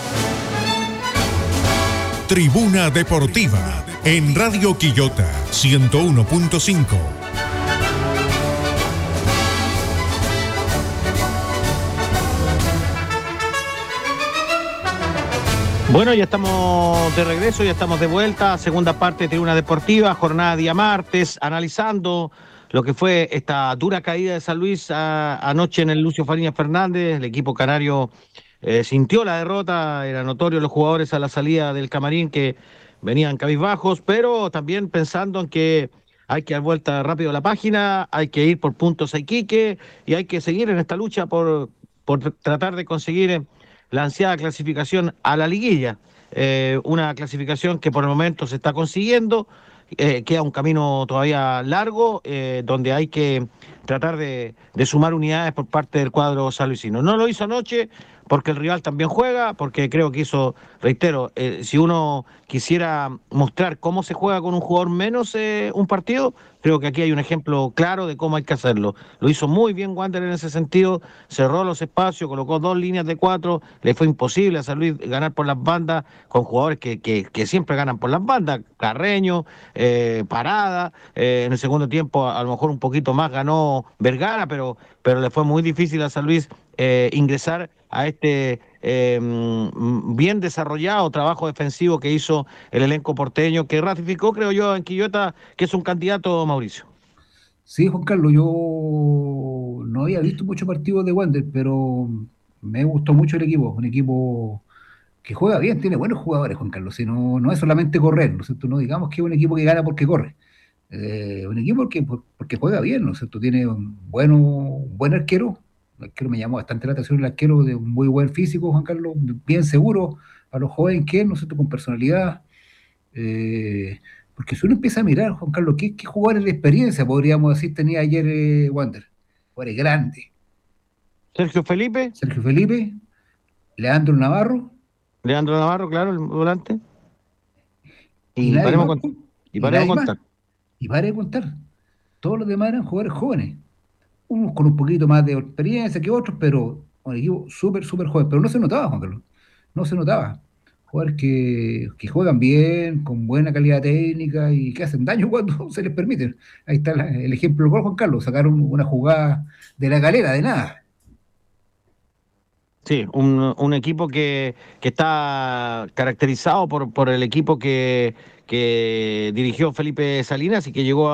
[SPEAKER 1] Tribuna Deportiva en Radio Quillota 101.5.
[SPEAKER 2] Bueno, ya estamos de regreso, ya estamos de vuelta. Segunda parte de Tribuna Deportiva, jornada día martes, analizando lo que fue esta dura caída de San Luis anoche en el Lucio Fariña Fernández. El equipo canario sintió la derrota, era notorio los jugadores a la salida del camarín que venían cabizbajos, pero también pensando en que hay que dar vuelta rápido a la página, hay que ir por puntos a Iquique y hay que seguir en esta lucha por tratar de conseguir la ansiada clasificación a la liguilla. Una clasificación que por el momento se está consiguiendo. Queda un camino todavía largo, donde hay que tratar de sumar unidades por parte del cuadro sanluisino. No lo hizo anoche porque el rival también juega, porque creo que hizo, reitero, si uno quisiera mostrar cómo se juega con un jugador menos un partido, creo que aquí hay un ejemplo claro de cómo hay que hacerlo. Lo hizo muy bien Wander en ese sentido, cerró los espacios, colocó 2 líneas de 4, le fue imposible a San Luis ganar por las bandas con jugadores que siempre ganan por las bandas, Carreño, Parada, en el segundo tiempo a lo mejor un poquito más ganó Vergara, pero le fue muy difícil a San Luis ingresar a este bien desarrollado trabajo defensivo que hizo el elenco porteño, que ratificó, creo yo, en Quillota, que es un candidato, Mauricio.
[SPEAKER 3] Sí, Juan Carlos, yo no había visto muchos partidos de Wander, pero me gustó mucho el equipo, un equipo que juega bien, tiene buenos jugadores, Juan Carlos, y no es solamente correr, ¿no es cierto? No digamos que es un equipo que gana porque corre, un equipo porque juega bien, ¿no es cierto? Tiene un buen arquero, el arquero me llamó bastante la atención, el arquero de un muy buen físico, Juan Carlos, bien seguro, a los jóvenes que es, ¿no es cierto? Con personalidad, eh, porque si uno empieza a mirar, Juan Carlos, ¿qué jugadores de experiencia podríamos decir tenía ayer Wander? Jugadores grandes,
[SPEAKER 2] Sergio Felipe,
[SPEAKER 3] Sergio Felipe, Leandro Navarro,
[SPEAKER 2] Leandro Navarro, claro, el volante,
[SPEAKER 3] y
[SPEAKER 2] y
[SPEAKER 3] nadie
[SPEAKER 2] paremos
[SPEAKER 3] más,
[SPEAKER 2] con,
[SPEAKER 3] pues,
[SPEAKER 2] y
[SPEAKER 3] y
[SPEAKER 2] paremos
[SPEAKER 3] nadie
[SPEAKER 2] con
[SPEAKER 3] más,
[SPEAKER 2] contar.
[SPEAKER 3] y para de contar. Todos los demás eran jugadores jóvenes, unos con un poquito más de experiencia que otros, pero un equipo súper joven. Pero no se notaba, Juan Carlos, no se notaba. Jugadores que juegan bien, con buena calidad técnica y que hacen daño cuando se les permite. Ahí está el ejemplo del gol, Juan Carlos, sacaron una jugada de la galera, de nada.
[SPEAKER 2] Sí, un equipo que está caracterizado por el equipo que dirigió Felipe Salinas y que llegó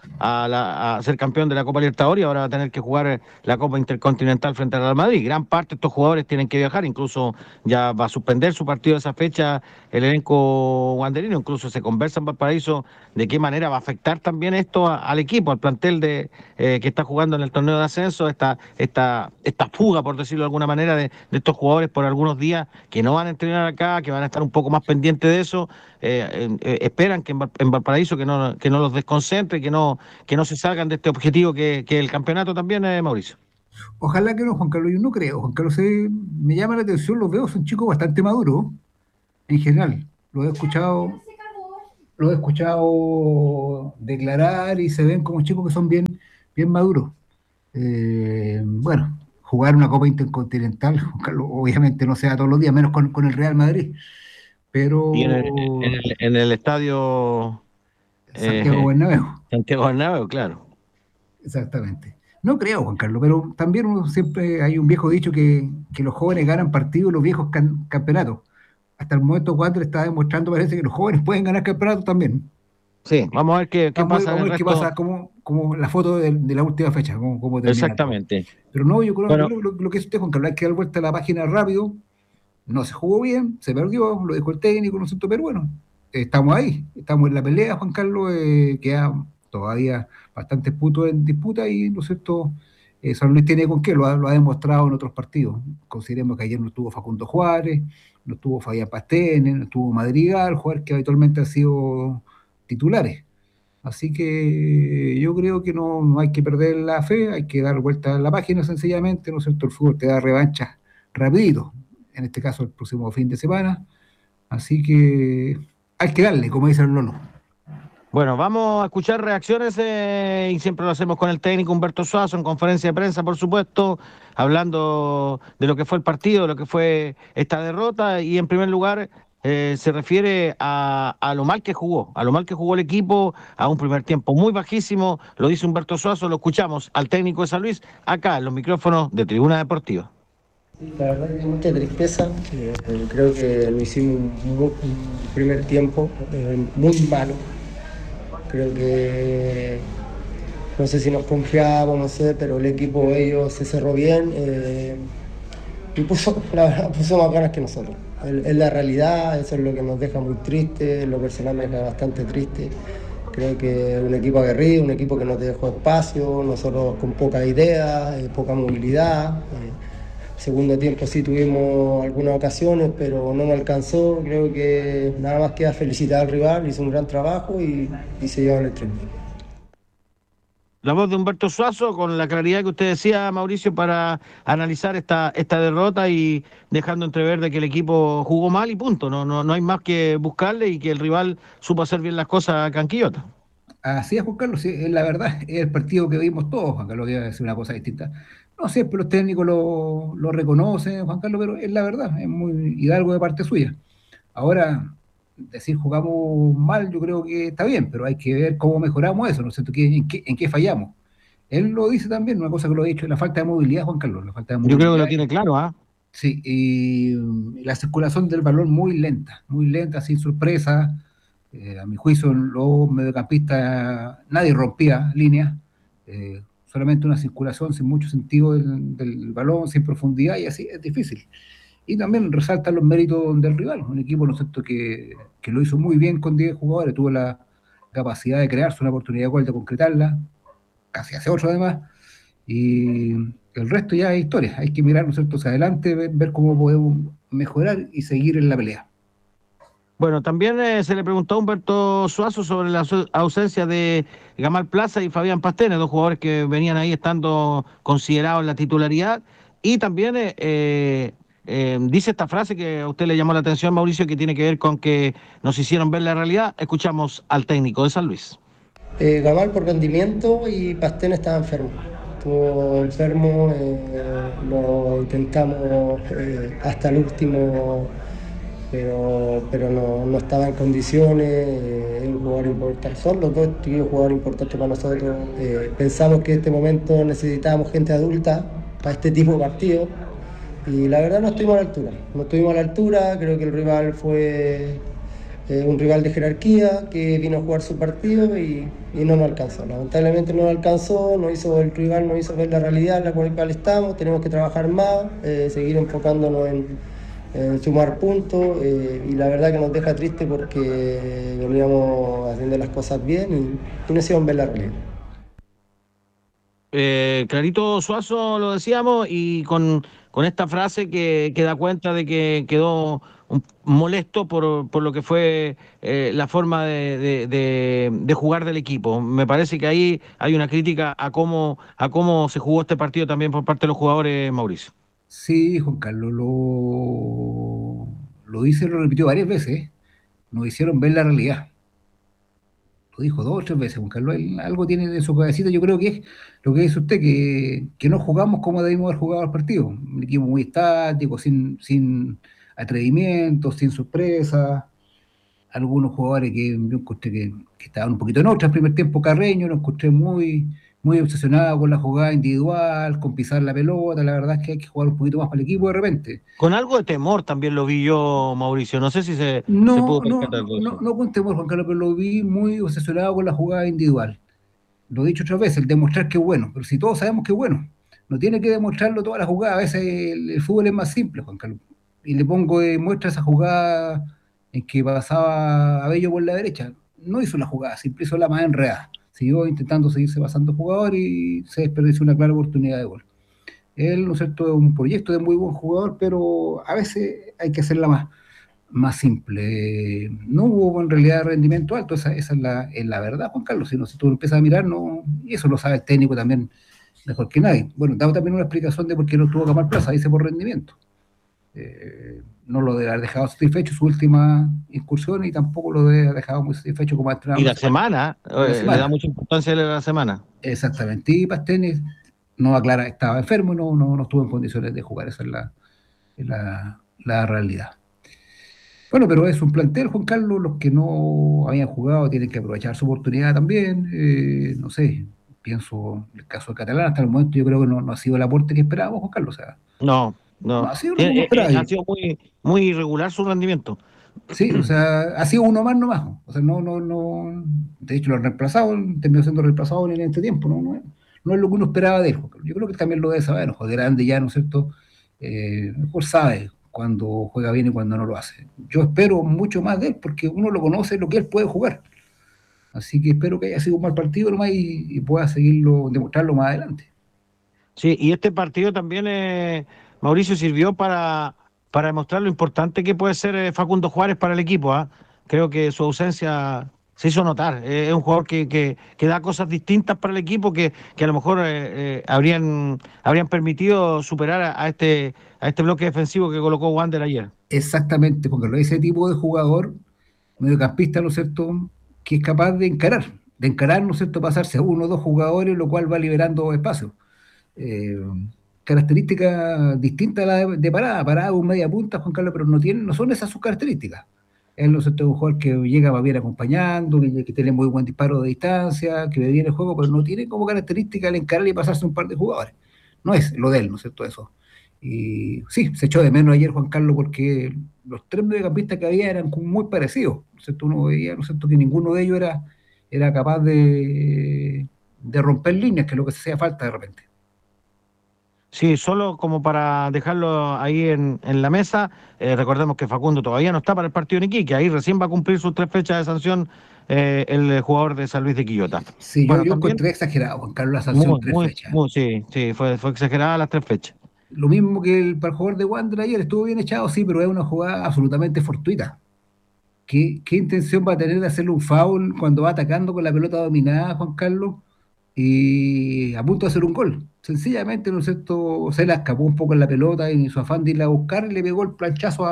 [SPEAKER 2] a ser campeón de la Copa Libertadores y ahora va a tener que jugar la Copa Intercontinental frente al Real Madrid. Gran parte de estos jugadores tienen que viajar, incluso ya va a suspender su partido de esa fecha el elenco wanderino, incluso se conversa en Valparaíso de qué manera va a afectar también esto al equipo, al plantel que está jugando en el torneo de ascenso, esta fuga, por decirlo de alguna manera, de estos jugadores por algunos días que no van a entrenar acá, que van a estar un poco más pendientes de eso. Esperan que en Valparaíso que no los desconcentre, que no se salgan de este objetivo que el campeonato también, Mauricio.
[SPEAKER 3] Ojalá que no, Juan Carlos, yo no creo. Juan Carlos me llama la atención, los veo, son chicos bastante maduros en general. Los he escuchado declarar y se ven como chicos que son bien maduros. Bueno, jugar una Copa Intercontinental, Juan Carlos, obviamente no sea todos los días, menos con el Real Madrid,
[SPEAKER 2] Y en
[SPEAKER 3] pero
[SPEAKER 2] el estadio
[SPEAKER 3] Santiago
[SPEAKER 2] eh,
[SPEAKER 3] Bernabéu,
[SPEAKER 2] Santiago Bernabéu, claro.
[SPEAKER 3] exactamente. No creo, Juan Carlos, pero también siempre hay un viejo dicho que los jóvenes ganan partidos y los viejos campeonatos. Hasta el momento 4 está demostrando, parece que los jóvenes pueden ganar campeonatos también.
[SPEAKER 2] Sí, vamos a ver qué pasa en
[SPEAKER 3] Vamos a
[SPEAKER 2] el
[SPEAKER 3] ver qué
[SPEAKER 2] resto.
[SPEAKER 3] pasa, como la foto de la última fecha, cómo termina todo.
[SPEAKER 2] Exactamente.
[SPEAKER 3] Pero no, yo creo
[SPEAKER 2] Bueno,
[SPEAKER 3] que lo que es usted, Juan Carlos, hay que dar vuelta a la página rápido. No se jugó bien, se perdió, lo dijo el técnico, ¿no es cierto? Pero bueno, estamos ahí, estamos en la pelea, Juan Carlos, queda todavía bastantes puntos en disputa y, ¿no es cierto? San Luis tiene con qué, lo ha demostrado en otros partidos. Consideremos que ayer no estuvo Facundo Juárez, no estuvo Fabián Pastene, no estuvo Madrigal, jugadores que habitualmente han sido titulares. Así que yo creo que no hay que perder la fe, hay que dar vuelta a la página sencillamente, ¿no es cierto? El fútbol te da revancha rapidito, en este caso el próximo fin de semana. Así que hay que darle, como dice el Lolo.
[SPEAKER 2] bueno, vamos a escuchar reacciones y siempre lo hacemos con el técnico Humberto Suazo en conferencia de prensa, por supuesto, hablando de lo que fue el partido, de lo que fue esta derrota y en primer lugar se refiere a lo mal que jugó, a lo mal que jugó el equipo, a un primer tiempo muy bajísimo, lo dice Humberto Suazo, lo escuchamos al técnico de San Luis acá en los micrófonos de Tribuna Deportiva.
[SPEAKER 4] La verdad que mucha tristeza, creo que lo hicimos un primer tiempo muy malo, creo que no sé si nos confiábamos, no sé, pero el equipo ellos se cerró bien y la verdad puso más ganas que nosotros, es la realidad, eso es lo que nos deja muy triste, lo personal me deja bastante triste. Creo que un equipo aguerrido, un equipo que no te dejó espacio, nosotros con poca idea, poca movilidad. Segundo tiempo sí tuvimos algunas ocasiones, pero no nos alcanzó. Creo que nada más queda felicitar al rival, hizo un gran trabajo y se lleva el triunfo.
[SPEAKER 2] La voz de Humberto Suazo, con la claridad que usted decía, Mauricio, para analizar esta derrota y dejando entrever de que el equipo jugó mal y punto. No hay más que buscarle y que el rival supo hacer bien las cosas a Canquillota.
[SPEAKER 3] Así es, Juan Carlos, sí, es la verdad, es el partido que vimos todos, Juan Carlos, que iba a decir una cosa distinta. No sé, pero los técnicos lo reconocen, Juan Carlos, pero es la verdad, es muy hidalgo de parte suya. Ahora, decir jugamos mal, yo creo que está bien, pero hay que ver cómo mejoramos eso, ¿no es cierto? ¿En qué fallamos? Él lo dice también, una cosa que lo ha dicho, la falta de movilidad, Juan Carlos, la falta de
[SPEAKER 2] Yo creo que lo
[SPEAKER 3] movilidad.
[SPEAKER 2] tiene claro, ¿ah?
[SPEAKER 3] Sí, y la circulación del balón muy lenta, sin sorpresa. A mi juicio, los mediocampistas, nadie rompía líneas, solamente una circulación sin mucho sentido del balón, sin profundidad, y así es difícil. Y también resaltan los méritos del rival, un equipo, ¿no es cierto?, que lo hizo muy bien con 10 jugadores, tuvo la capacidad de crearse una oportunidad de gol, de concretarla, casi hace 8 además, y el resto ya es historia, hay que mirar, ¿no es cierto?, hacia adelante, ver cómo podemos mejorar y seguir en la pelea.
[SPEAKER 2] Bueno, también se le preguntó a Humberto Suazo sobre la ausencia de Gamal Plaza y Fabián Pastene, dos jugadores que venían ahí estando considerados en la titularidad. Y también dice esta frase que a usted le llamó la atención, Mauricio, que tiene que ver con que nos hicieron ver la realidad. Escuchamos al técnico de San Luis.
[SPEAKER 4] Gamal por rendimiento y Pastén estaba enfermo. Estuvo enfermo, lo intentamos hasta el último, pero no estaba en condiciones. Es un jugador importante, son los dos jugadores importantes para nosotros. Pensamos que en este momento necesitábamos gente adulta para este tipo de partidos y la verdad no estuvimos a la altura. No estuvimos a la altura, creo que el rival fue un rival de jerarquía que vino a jugar su partido y no nos alcanzó. Lamentablemente no nos alcanzó, el rival nos hizo ver la realidad en la cual estamos, tenemos que trabajar más, seguir enfocándonos en sumar puntos y la verdad que nos deja triste porque veníamos haciendo las cosas bien y no hicieron ver la realidad.
[SPEAKER 2] Clarito Suazo lo decíamos y con esta frase que da cuenta de que quedó molesto por lo que fue la forma de jugar del equipo. Me parece que ahí hay una crítica a cómo se jugó este partido también por parte de los jugadores, Mauricio.
[SPEAKER 3] Sí, Juan Carlos, lo dice, lo repitió varias veces, ¿eh? Nos hicieron ver la realidad. Lo dijo 2 o 3 veces, Juan Carlos. Algo tiene de su cabecita, yo creo que es lo que dice usted, que no jugamos como debimos haber jugado el partido. Un equipo muy estático, sin atrevimiento, sin sorpresa. Algunos jugadores que yo encontré que estaban un poquito en otra. El primer tiempo, Carreño, lo encontré muy obsesionado con la jugada individual, con pisar la pelota. La verdad es que hay que jugar un poquito más para el equipo de repente.
[SPEAKER 2] Con algo de temor también lo vi yo, Mauricio. No sé si se
[SPEAKER 3] No,
[SPEAKER 2] pudo
[SPEAKER 3] no,
[SPEAKER 2] percatar
[SPEAKER 3] no,
[SPEAKER 2] de
[SPEAKER 3] no,
[SPEAKER 2] eso.
[SPEAKER 3] no con temor, Juan Carlos, pero lo vi muy obsesionado con la jugada individual. Lo he dicho otras veces, el demostrar que es bueno, pero si todos sabemos que es bueno, no tiene que demostrarlo toda la jugada. A veces el fútbol es más simple, Juan Carlos. Y le pongo muestra esa jugada en que pasaba Abello por la derecha. No hizo la jugada, siempre hizo la más enredada. Siguió intentando seguirse pasando jugador y se desperdició una clara oportunidad de gol. Él, ¿no es cierto?, es un proyecto de muy buen jugador, pero a veces hay que hacerla más simple. No hubo en realidad rendimiento alto, esa es la verdad, Juan Carlos. Si tú empiezas a mirar, no, y eso lo sabe el técnico también mejor que nadie. Bueno, dado también una explicación de por qué no tuvo Gamal Plaza, dice por rendimiento. No lo debe haber dejado satisfecho su última incursión y tampoco lo debe haber dejado muy satisfecho como
[SPEAKER 2] Y
[SPEAKER 3] entrenador
[SPEAKER 2] la
[SPEAKER 3] nacional
[SPEAKER 2] semana,
[SPEAKER 3] de la
[SPEAKER 2] le da
[SPEAKER 3] semana.
[SPEAKER 2] mucha importancia a la semana.
[SPEAKER 3] Exactamente. Y Pastene no aclara, estaba enfermo y no estuvo en condiciones de jugar. Esa es la realidad. Bueno, pero es un plantel, Juan Carlos, los que no habían jugado tienen que aprovechar su oportunidad también. No sé, pienso en el caso de Catalán, hasta el momento yo creo que no ha sido el aporte que esperábamos, Juan Carlos. O sea,
[SPEAKER 2] No,
[SPEAKER 3] no
[SPEAKER 2] no.
[SPEAKER 3] ha sido lo que uno
[SPEAKER 2] Ha
[SPEAKER 3] esperaba.
[SPEAKER 2] sido muy irregular su rendimiento.
[SPEAKER 3] Sí, o sea, ha sido uno más nomás. O sea, no. De hecho, lo han reemplazado, terminó siendo reemplazado en este tiempo. No es lo que uno esperaba de él, Juan Carlos. Yo creo que él también lo debe saber, ¿no? Juega grande ya, ¿no es cierto? Mejor sabe cuando juega bien y cuando no lo hace. Yo espero mucho más de él porque uno lo conoce, lo que él puede jugar. Así que espero que haya sido un mal partido nomás y pueda seguirlo, demostrarlo más adelante.
[SPEAKER 2] Sí, y este partido también, Mauricio, sirvió para demostrar lo importante que puede ser Facundo Juárez para el equipo, ¿ah? Creo que su ausencia se hizo notar. Es un jugador que da cosas distintas para el equipo que a lo mejor habrían permitido superar a este bloque defensivo que colocó Wander ayer.
[SPEAKER 3] Exactamente, porque lo ese tipo de jugador, mediocampista, ¿no es cierto?, que es capaz de encarar, ¿no es cierto?, pasarse a uno o dos jugadores, lo cual va liberando espacio. Eh, Característica distinta a la de Parada un media punta, Juan Carlos, pero no son esas sus características. Él, ¿no es cierto?, es un jugador que llega va bien acompañando, que tiene muy buen disparo de distancia, que ve bien el juego, pero no tiene como característica el encarar y pasarse un par de jugadores. No es lo de él, ¿no es cierto?, eso. Y sí, se echó de menos ayer Juan Carlos porque los tres mediocampistas que había eran como muy parecidos, ¿no es cierto? Uno veía, ¿no es cierto?, que ninguno de ellos era capaz de romper líneas, que es lo que se hacía falta de repente.
[SPEAKER 2] Sí, solo como para dejarlo ahí en la mesa, recordemos que Facundo todavía no está para el partido en Iquique, ahí recién va a cumplir sus 3 fechas de sanción el jugador de San Luis de Quillota.
[SPEAKER 3] Sí,
[SPEAKER 2] Bueno,
[SPEAKER 3] yo
[SPEAKER 2] también
[SPEAKER 3] encontré exagerado, Juan Carlos, la sanción 3 fechas.
[SPEAKER 2] sí, sí, fue exagerada las 3 fechas.
[SPEAKER 3] Lo mismo que para el jugador de Wander ayer, estuvo bien echado, sí, pero es una jugada absolutamente fortuita. ¿Qué intención va a tener de hacerle un foul cuando va atacando con la pelota dominada, Juan Carlos, y a punto de hacer un gol? Sencillamente, ¿no es cierto?, se la escapó un poco en la pelota y en su afán de irla a buscar le pegó el planchazo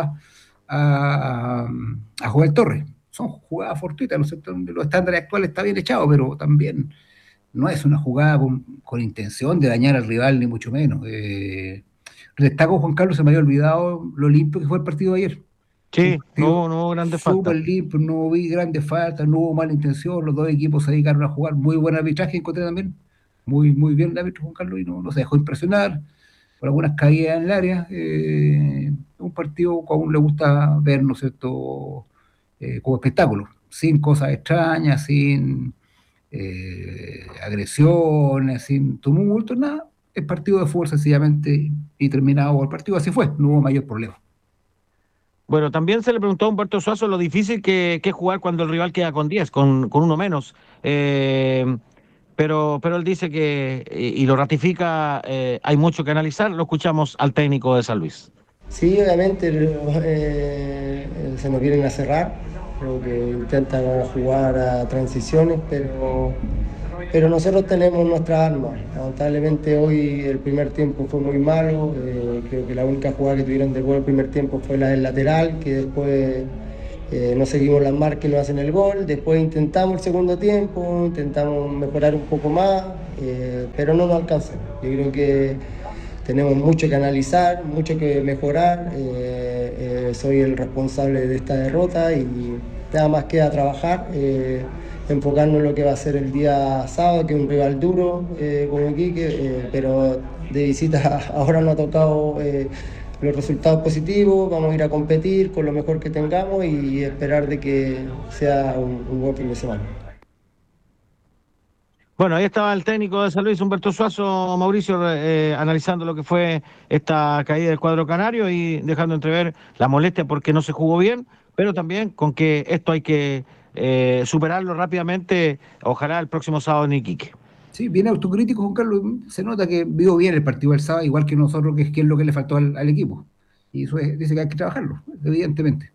[SPEAKER 3] a, a Joel Torres. Son jugadas fortuitas, ¿no es cierto?, donde los estándares actuales está bien echado, pero también no es una jugada con intención de dañar al rival, ni mucho menos. Destaco, Juan Carlos, se me había olvidado lo limpio que fue el partido de ayer. Un
[SPEAKER 2] Sí,
[SPEAKER 3] partido
[SPEAKER 2] no hubo grandes
[SPEAKER 3] súper
[SPEAKER 2] faltas.
[SPEAKER 3] limpio, no vi grandes faltas, no hubo mala intención, los dos equipos se dedicaron a jugar, muy buen arbitraje encontré también, muy bien el árbitro Juan Carlos, y no se dejó impresionar por algunas caídas en el área. Un partido que aún le gusta ver, ¿no es cierto?, como espectáculo, sin cosas extrañas, sin agresiones, sin tumultos, nada. El partido de fútbol sencillamente y terminado el partido, así fue, no hubo mayor problema.
[SPEAKER 2] Bueno, también se le preguntó a Humberto Suazo lo difícil que es jugar cuando el rival queda con 10, con uno menos. Pero él dice que, y lo ratifica, hay mucho que analizar. Lo escuchamos al técnico de San Luis.
[SPEAKER 4] Sí, obviamente se nos vienen a cerrar, creo que intentan jugar a transiciones, pero nosotros tenemos nuestras armas. Lamentablemente hoy el primer tiempo fue muy malo, creo que la única jugada que tuvieron de gol el primer tiempo fue la del lateral, que después no seguimos las marcas y no hacen el gol. Después intentamos el segundo tiempo, intentamos mejorar un poco más, pero no nos alcanzó. Yo creo que tenemos mucho que analizar, mucho que mejorar. Soy el responsable de esta derrota y nada más queda trabajar, enfocarnos en lo que va a ser el día sábado, que es un rival duro como Iquique, pero de visita ahora nos ha tocado los resultados positivos. Vamos a ir a competir con lo mejor que tengamos y esperar de que sea un buen fin de semana.
[SPEAKER 2] Bueno, ahí estaba el técnico de San Luis, Humberto Suazo, Mauricio, analizando lo que fue esta caída del cuadro canario y dejando entrever la molestia porque no se jugó bien, pero también con que esto hay que superarlo rápidamente, ojalá el próximo sábado en Iquique.
[SPEAKER 3] Sí, bien autocrítico, Juan Carlos. Se nota que vio bien el partido del sábado, igual que nosotros, que es lo que le faltó al equipo. Y eso dice que hay que trabajarlo, evidentemente.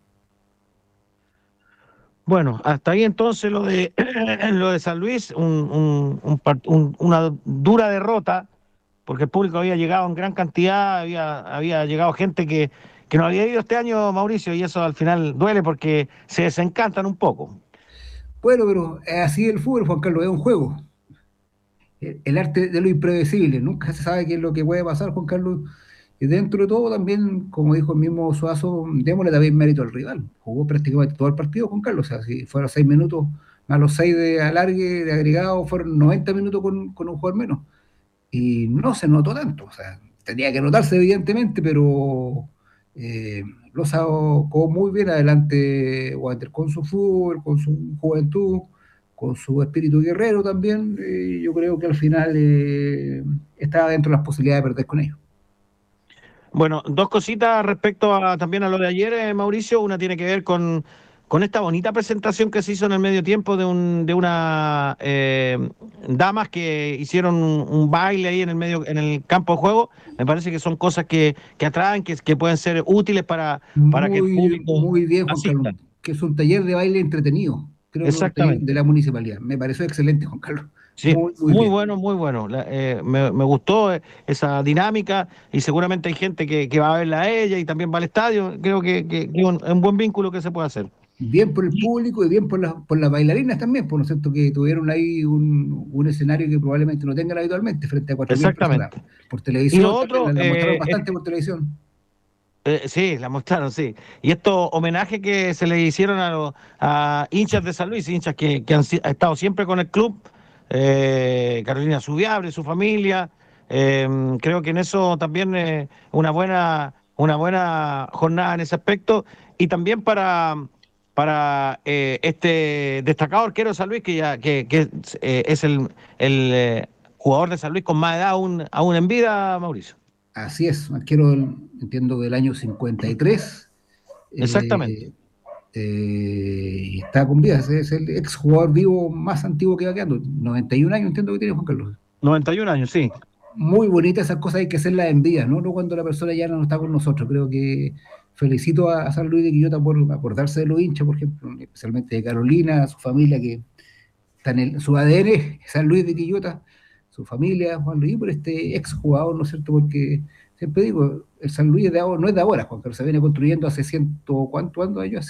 [SPEAKER 2] Bueno, hasta ahí entonces lo de lo de San Luis, una dura derrota, porque el público había llegado en gran cantidad, había llegado gente que no había ido este año, Mauricio, y eso al final duele porque se desencantan un poco.
[SPEAKER 3] Bueno, pero así el fútbol, Juan Carlos, es un juego. El arte de lo impredecible, nunca se sabe qué es lo que puede pasar, Juan Carlos. Y dentro de todo también, como dijo el mismo Suazo, démosle también mérito al rival. Jugó prácticamente todo el partido, Juan Carlos. O sea, si fueron 6 minutos, más los 6 de alargue, de agregado, fueron 90 minutos con un jugador menos. Y no se notó tanto. O sea, tenía que notarse evidentemente, pero lo sacó muy bien adelante Wander con su fútbol, con su juventud, con su espíritu guerrero también. Yo creo que al final estaba dentro de las posibilidades de perder con ellos.
[SPEAKER 2] Bueno, dos cositas respecto también a lo de ayer, Mauricio. Una tiene que ver con esta bonita presentación que se hizo en el medio tiempo de una damas que hicieron un baile ahí en el campo de juego. Me parece que son cosas que atraen, que pueden ser útiles para que el público
[SPEAKER 3] Muy bien, Juan Carlos,
[SPEAKER 2] asista.
[SPEAKER 3] que es un taller de baile entretenido, creo que 91 de
[SPEAKER 2] exactamente.
[SPEAKER 3] la municipalidad. Me pareció excelente, Juan Carlos.
[SPEAKER 2] Sí,
[SPEAKER 3] Muy, muy
[SPEAKER 2] muy
[SPEAKER 3] bien.
[SPEAKER 2] bueno, muy bueno. Me gustó esa dinámica y seguramente hay gente que va a verla a ella y también va al estadio. Creo que es un buen vínculo que se puede hacer.
[SPEAKER 3] Bien por el
[SPEAKER 2] Y-
[SPEAKER 3] público y bien por las bailarinas también, por lo cierto que tuvieron ahí un escenario que probablemente no tengan habitualmente frente a 4.000 personas.
[SPEAKER 2] Exactamente.
[SPEAKER 3] Por
[SPEAKER 2] Y lo
[SPEAKER 3] televisión también,
[SPEAKER 2] otro,
[SPEAKER 3] la mostraron bastante por televisión.
[SPEAKER 2] sí, la mostraron, sí. Y estos homenajes que se le hicieron a hinchas de San Luis, hinchas que han estado siempre con el club, Carolina Zubiabre, su familia, creo que en eso también una buena jornada en ese aspecto. Y también para este destacado arquero de San Luis, que es el jugador de San Luis con más edad aún en vida, Mauricio.
[SPEAKER 3] Así es, arquero, entiendo, del año 53.
[SPEAKER 2] Exactamente.
[SPEAKER 3] eh, y está con vida, es el exjugador vivo más antiguo que va quedando. 91 años entiendo que tiene Juan Carlos.
[SPEAKER 2] 91 años, sí.
[SPEAKER 3] Muy bonitas esas cosas, hay que hacerlas en vida, ¿no? No cuando la persona ya no está con nosotros. Creo que felicito a San Luis de Quillota por acordarse de los hinchas, por ejemplo, especialmente de Carolina, su familia, que está en su ADN, San Luis de Quillota, su familia, Juan Luis, por este exjugador, ¿no es cierto? Porque siempre digo, el San Luis no es de ahora, Juan, pero se viene construyendo hace ¿cuántos años?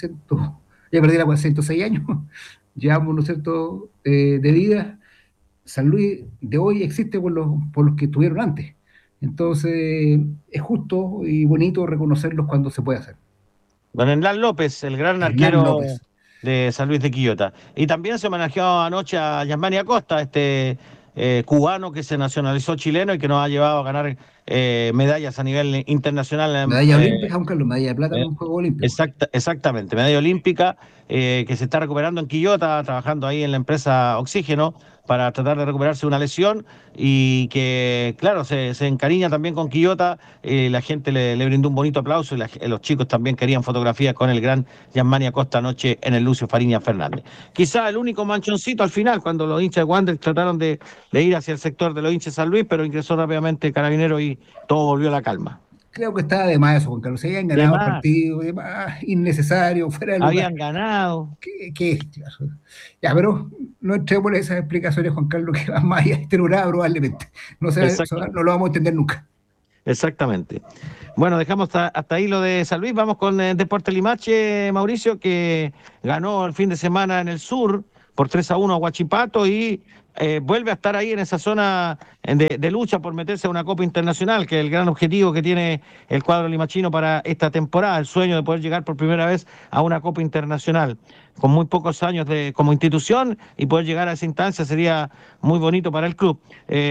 [SPEAKER 3] Ya perdí la cuenta, 106 años, llevamos, ¿no es cierto?, de vida. San Luis de hoy existe por los que estuvieron antes. Entonces, es justo y bonito reconocerlos cuando se puede hacer.
[SPEAKER 2] Don Hernán López, el gran
[SPEAKER 3] Hernán
[SPEAKER 2] arquero
[SPEAKER 3] López,
[SPEAKER 2] de San Luis de Quillota. Y también se homenajeó anoche a Yasmani Acosta, este cubano que se nacionalizó chileno y que nos ha llevado a ganar medallas a nivel internacional.
[SPEAKER 3] medalla olímpica, Juan Carlos, medalla de plata en un juego olímpico.
[SPEAKER 2] Exactamente, medalla olímpica que se está recuperando en Quillota, trabajando ahí en la empresa Oxígeno para tratar de recuperarse de una lesión y que, claro, se encariña también con Quillota. La gente le brindó un bonito aplauso y los chicos también querían fotografías con el gran Gianmani Acosta anoche en el Lucio Fariña Fernández. Quizá el único manchoncito al final, cuando los hinchas de Wander trataron de ir hacia el sector de los hinchas de San Luis, pero ingresó rápidamente Carabinero y todo volvió a la calma.
[SPEAKER 3] Creo que estaba de más eso, Juan Carlos. Se habían
[SPEAKER 2] De
[SPEAKER 3] ganado el
[SPEAKER 2] más,
[SPEAKER 3] partido, de más, innecesario, fuera de lugar.
[SPEAKER 2] habían ganado.
[SPEAKER 3] ¿Qué? Claro. Ya, pero no entremos en esas explicaciones, Juan Carlos, que van más allá de este programa probablemente. No, no lo vamos a entender nunca.
[SPEAKER 2] Exactamente. Bueno, dejamos hasta ahí lo de San Luis. Vamos con Deportes Limache, Mauricio, que ganó el fin de semana en el sur por 3-1 a Huachipato y vuelve a estar ahí en esa zona de lucha por meterse a una Copa Internacional, que es el gran objetivo que tiene el cuadro limachino para esta temporada, el sueño de poder llegar por primera vez a una Copa Internacional. Con muy pocos años como institución y poder llegar a esa instancia sería muy bonito para el club.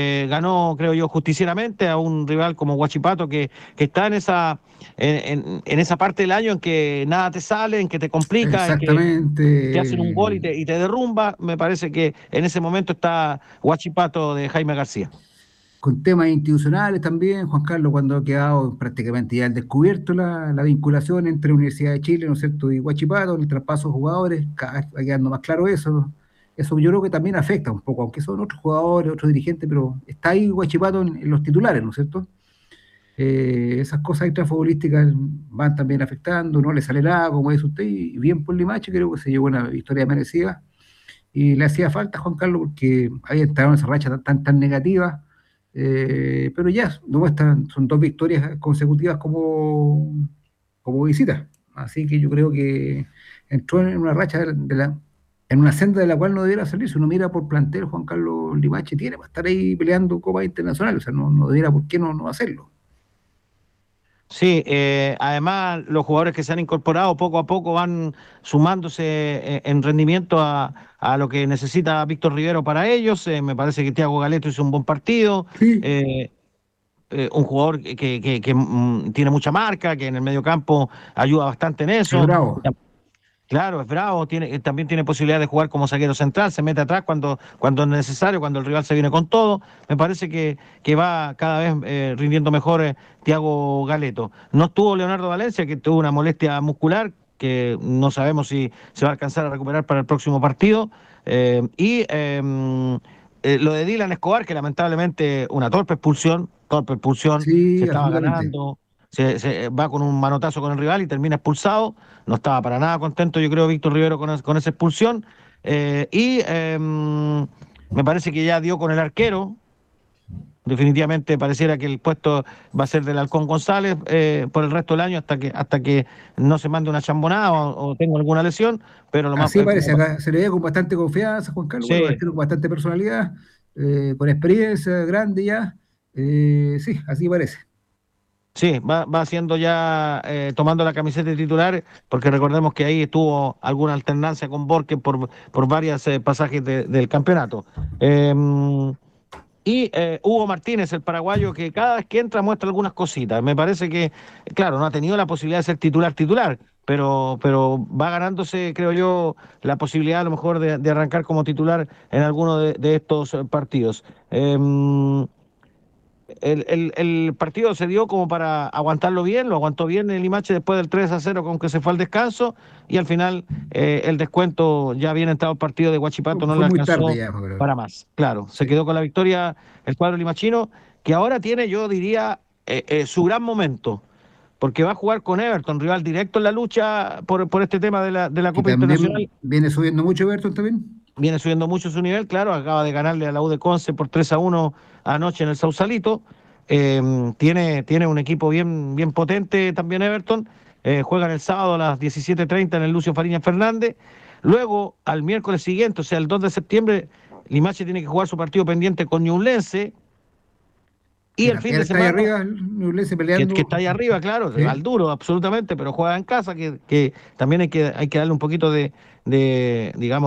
[SPEAKER 2] Ganó, creo yo, justicieramente a un rival como Huachipato que está en esa parte del año en que nada te sale, en que te complica, en que te hacen un gol
[SPEAKER 3] Exactamente.
[SPEAKER 2] y te derrumba. Me parece que en ese momento está Huachipato de Jaime García.
[SPEAKER 3] Con temas institucionales también, Juan Carlos, cuando ha quedado prácticamente ya al descubierto la vinculación entre Universidad de Chile, ¿no es cierto?, y Huachipato, el traspaso de jugadores, cada vez va quedando más claro eso, ¿no? Eso yo creo que también afecta un poco, aunque son otros jugadores, otros dirigentes, pero está ahí Huachipato en los titulares, ¿no es cierto? Esas cosas extrafutbolísticas van también afectando, no le sale nada, como dice usted, y bien por Limache, creo que se llevó una victoria merecida, y le hacía falta a Juan Carlos porque había estado en esa racha tan negativa, pero ya, no son 2 victorias consecutivas como visita, así que yo creo que entró en una racha en una senda de la cual no debiera salir. Si uno mira por plantel, Juan Carlos Limache tiene para estar ahí peleando Copa Internacional, o sea, no debiera por qué no hacerlo.
[SPEAKER 2] Sí, además los jugadores que se han incorporado poco a poco van sumándose en rendimiento a lo que necesita Víctor Rivero para ellos. Me parece que Thiago Galeto hizo un buen partido.
[SPEAKER 3] Sí,
[SPEAKER 2] eh, un jugador que tiene mucha marca, que en el medio campo ayuda bastante en
[SPEAKER 3] es
[SPEAKER 2] eso.
[SPEAKER 3] bravo.
[SPEAKER 2] Claro, es bravo, también tiene posibilidad de jugar como zaguero central, se mete atrás cuando es necesario, cuando el rival se viene con todo. Me parece que va cada vez rindiendo mejor Thiago Galeto. No estuvo Leonardo Valencia, que tuvo una molestia muscular, que no sabemos si se va a alcanzar a recuperar para el próximo partido. Lo de Dylan Escobar, que lamentablemente una torpe expulsión, se
[SPEAKER 3] Sí,
[SPEAKER 2] estaba
[SPEAKER 3] absolutamente.
[SPEAKER 2] ganando, se va con un manotazo con el rival y termina expulsado. No estaba para nada contento, yo creo, Víctor Rivero con esa expulsión. Me parece que ya dio con el arquero. Definitivamente pareciera que el puesto va a ser del Halcón González por el resto del año hasta que no se mande una chambonada o tenga alguna lesión, pero lo más...
[SPEAKER 3] Así parece, acá se le ve con bastante confianza, Juan Carlos, bueno,
[SPEAKER 2] Sí,
[SPEAKER 3] con bastante personalidad, con experiencia grande ya. Sí, así parece.
[SPEAKER 2] sí, va haciendo ya, tomando la camiseta de titular, porque recordemos que ahí estuvo alguna alternancia con Borges por varios pasajes del campeonato. Hugo Martínez, el paraguayo, que cada vez que entra muestra algunas cositas. Me parece que, claro, no ha tenido la posibilidad de ser titular, pero va ganándose, creo yo, la posibilidad a lo mejor de arrancar como titular en alguno de estos partidos. El partido se dio como para aguantarlo bien, lo aguantó bien el Limache después del 3-0 con que se fue al descanso y al final el descuento, ya bien entrado el partido de Huachipato, no le
[SPEAKER 3] Fue muy tarde
[SPEAKER 2] alcanzó
[SPEAKER 3] ya, Juan Carlos.
[SPEAKER 2] para más. Claro, se
[SPEAKER 3] Sí.
[SPEAKER 2] quedó con la victoria el cuadro limachino, que ahora tiene, yo diría, su gran momento, porque va a jugar con Everton, rival directo en la lucha por este tema de la
[SPEAKER 3] Que
[SPEAKER 2] Copa Internacional.
[SPEAKER 3] también viene subiendo mucho Everton también.
[SPEAKER 2] Viene subiendo mucho su nivel, claro, acaba de ganarle a la U de Conce por 3-1 anoche en el Sausalito. Tiene un equipo bien potente también Everton. Juegan el sábado a las 17:30 en el Lucio Fariña Fernández. Luego, al miércoles siguiente, o sea, el 2 de septiembre, Limache tiene que jugar su partido pendiente con Ñublense. Y
[SPEAKER 3] Que
[SPEAKER 2] el fin
[SPEAKER 3] también
[SPEAKER 2] de
[SPEAKER 3] está ahí
[SPEAKER 2] semana,
[SPEAKER 3] arriba, el Ñublense
[SPEAKER 2] que
[SPEAKER 3] peleando.
[SPEAKER 2] está ahí arriba, claro,
[SPEAKER 3] Sí.
[SPEAKER 2] al duro, absolutamente, pero juega en casa, que también hay que darle un poquito digamos,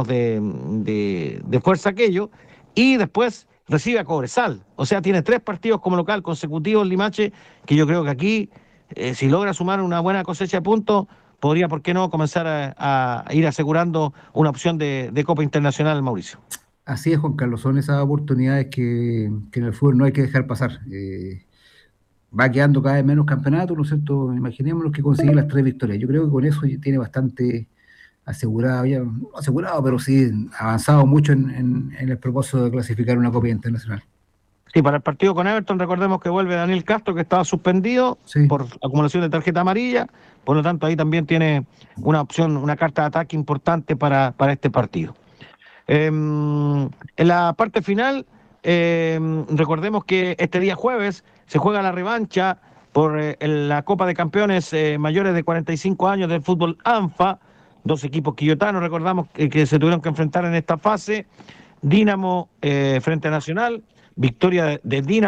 [SPEAKER 2] de fuerza a aquello. Y después recibe a Cobresal. O sea, tiene 3 partidos como local consecutivos Limache, que yo creo que aquí, si logra sumar una buena cosecha de puntos, podría, ¿por qué no?, comenzar a ir asegurando una opción de Copa Internacional, Mauricio.
[SPEAKER 3] Así es, Juan Carlos, son esas oportunidades que en el fútbol no hay que dejar pasar. Va quedando cada vez menos campeonatos, ¿no es cierto? Imaginémonos que consigue las 3 victorias. Yo creo que con eso ya tiene bastante asegurado, ya, no asegurado, pero sí avanzado mucho en el propósito de clasificar una Copa Internacional.
[SPEAKER 2] Sí, para el partido con Everton, recordemos que vuelve Daniel Castro, que estaba suspendido
[SPEAKER 3] Sí,
[SPEAKER 2] por acumulación de tarjeta amarilla, por lo tanto ahí también tiene una opción, una carta de ataque importante para este partido. En la parte final, recordemos que este día jueves se juega la revancha por la Copa de Campeones mayores de 45 años del fútbol ANFA, 2 equipos quillotanos, recordamos que se tuvieron que enfrentar en esta fase. Dínamo frente a Nacional, victoria de Dínamo.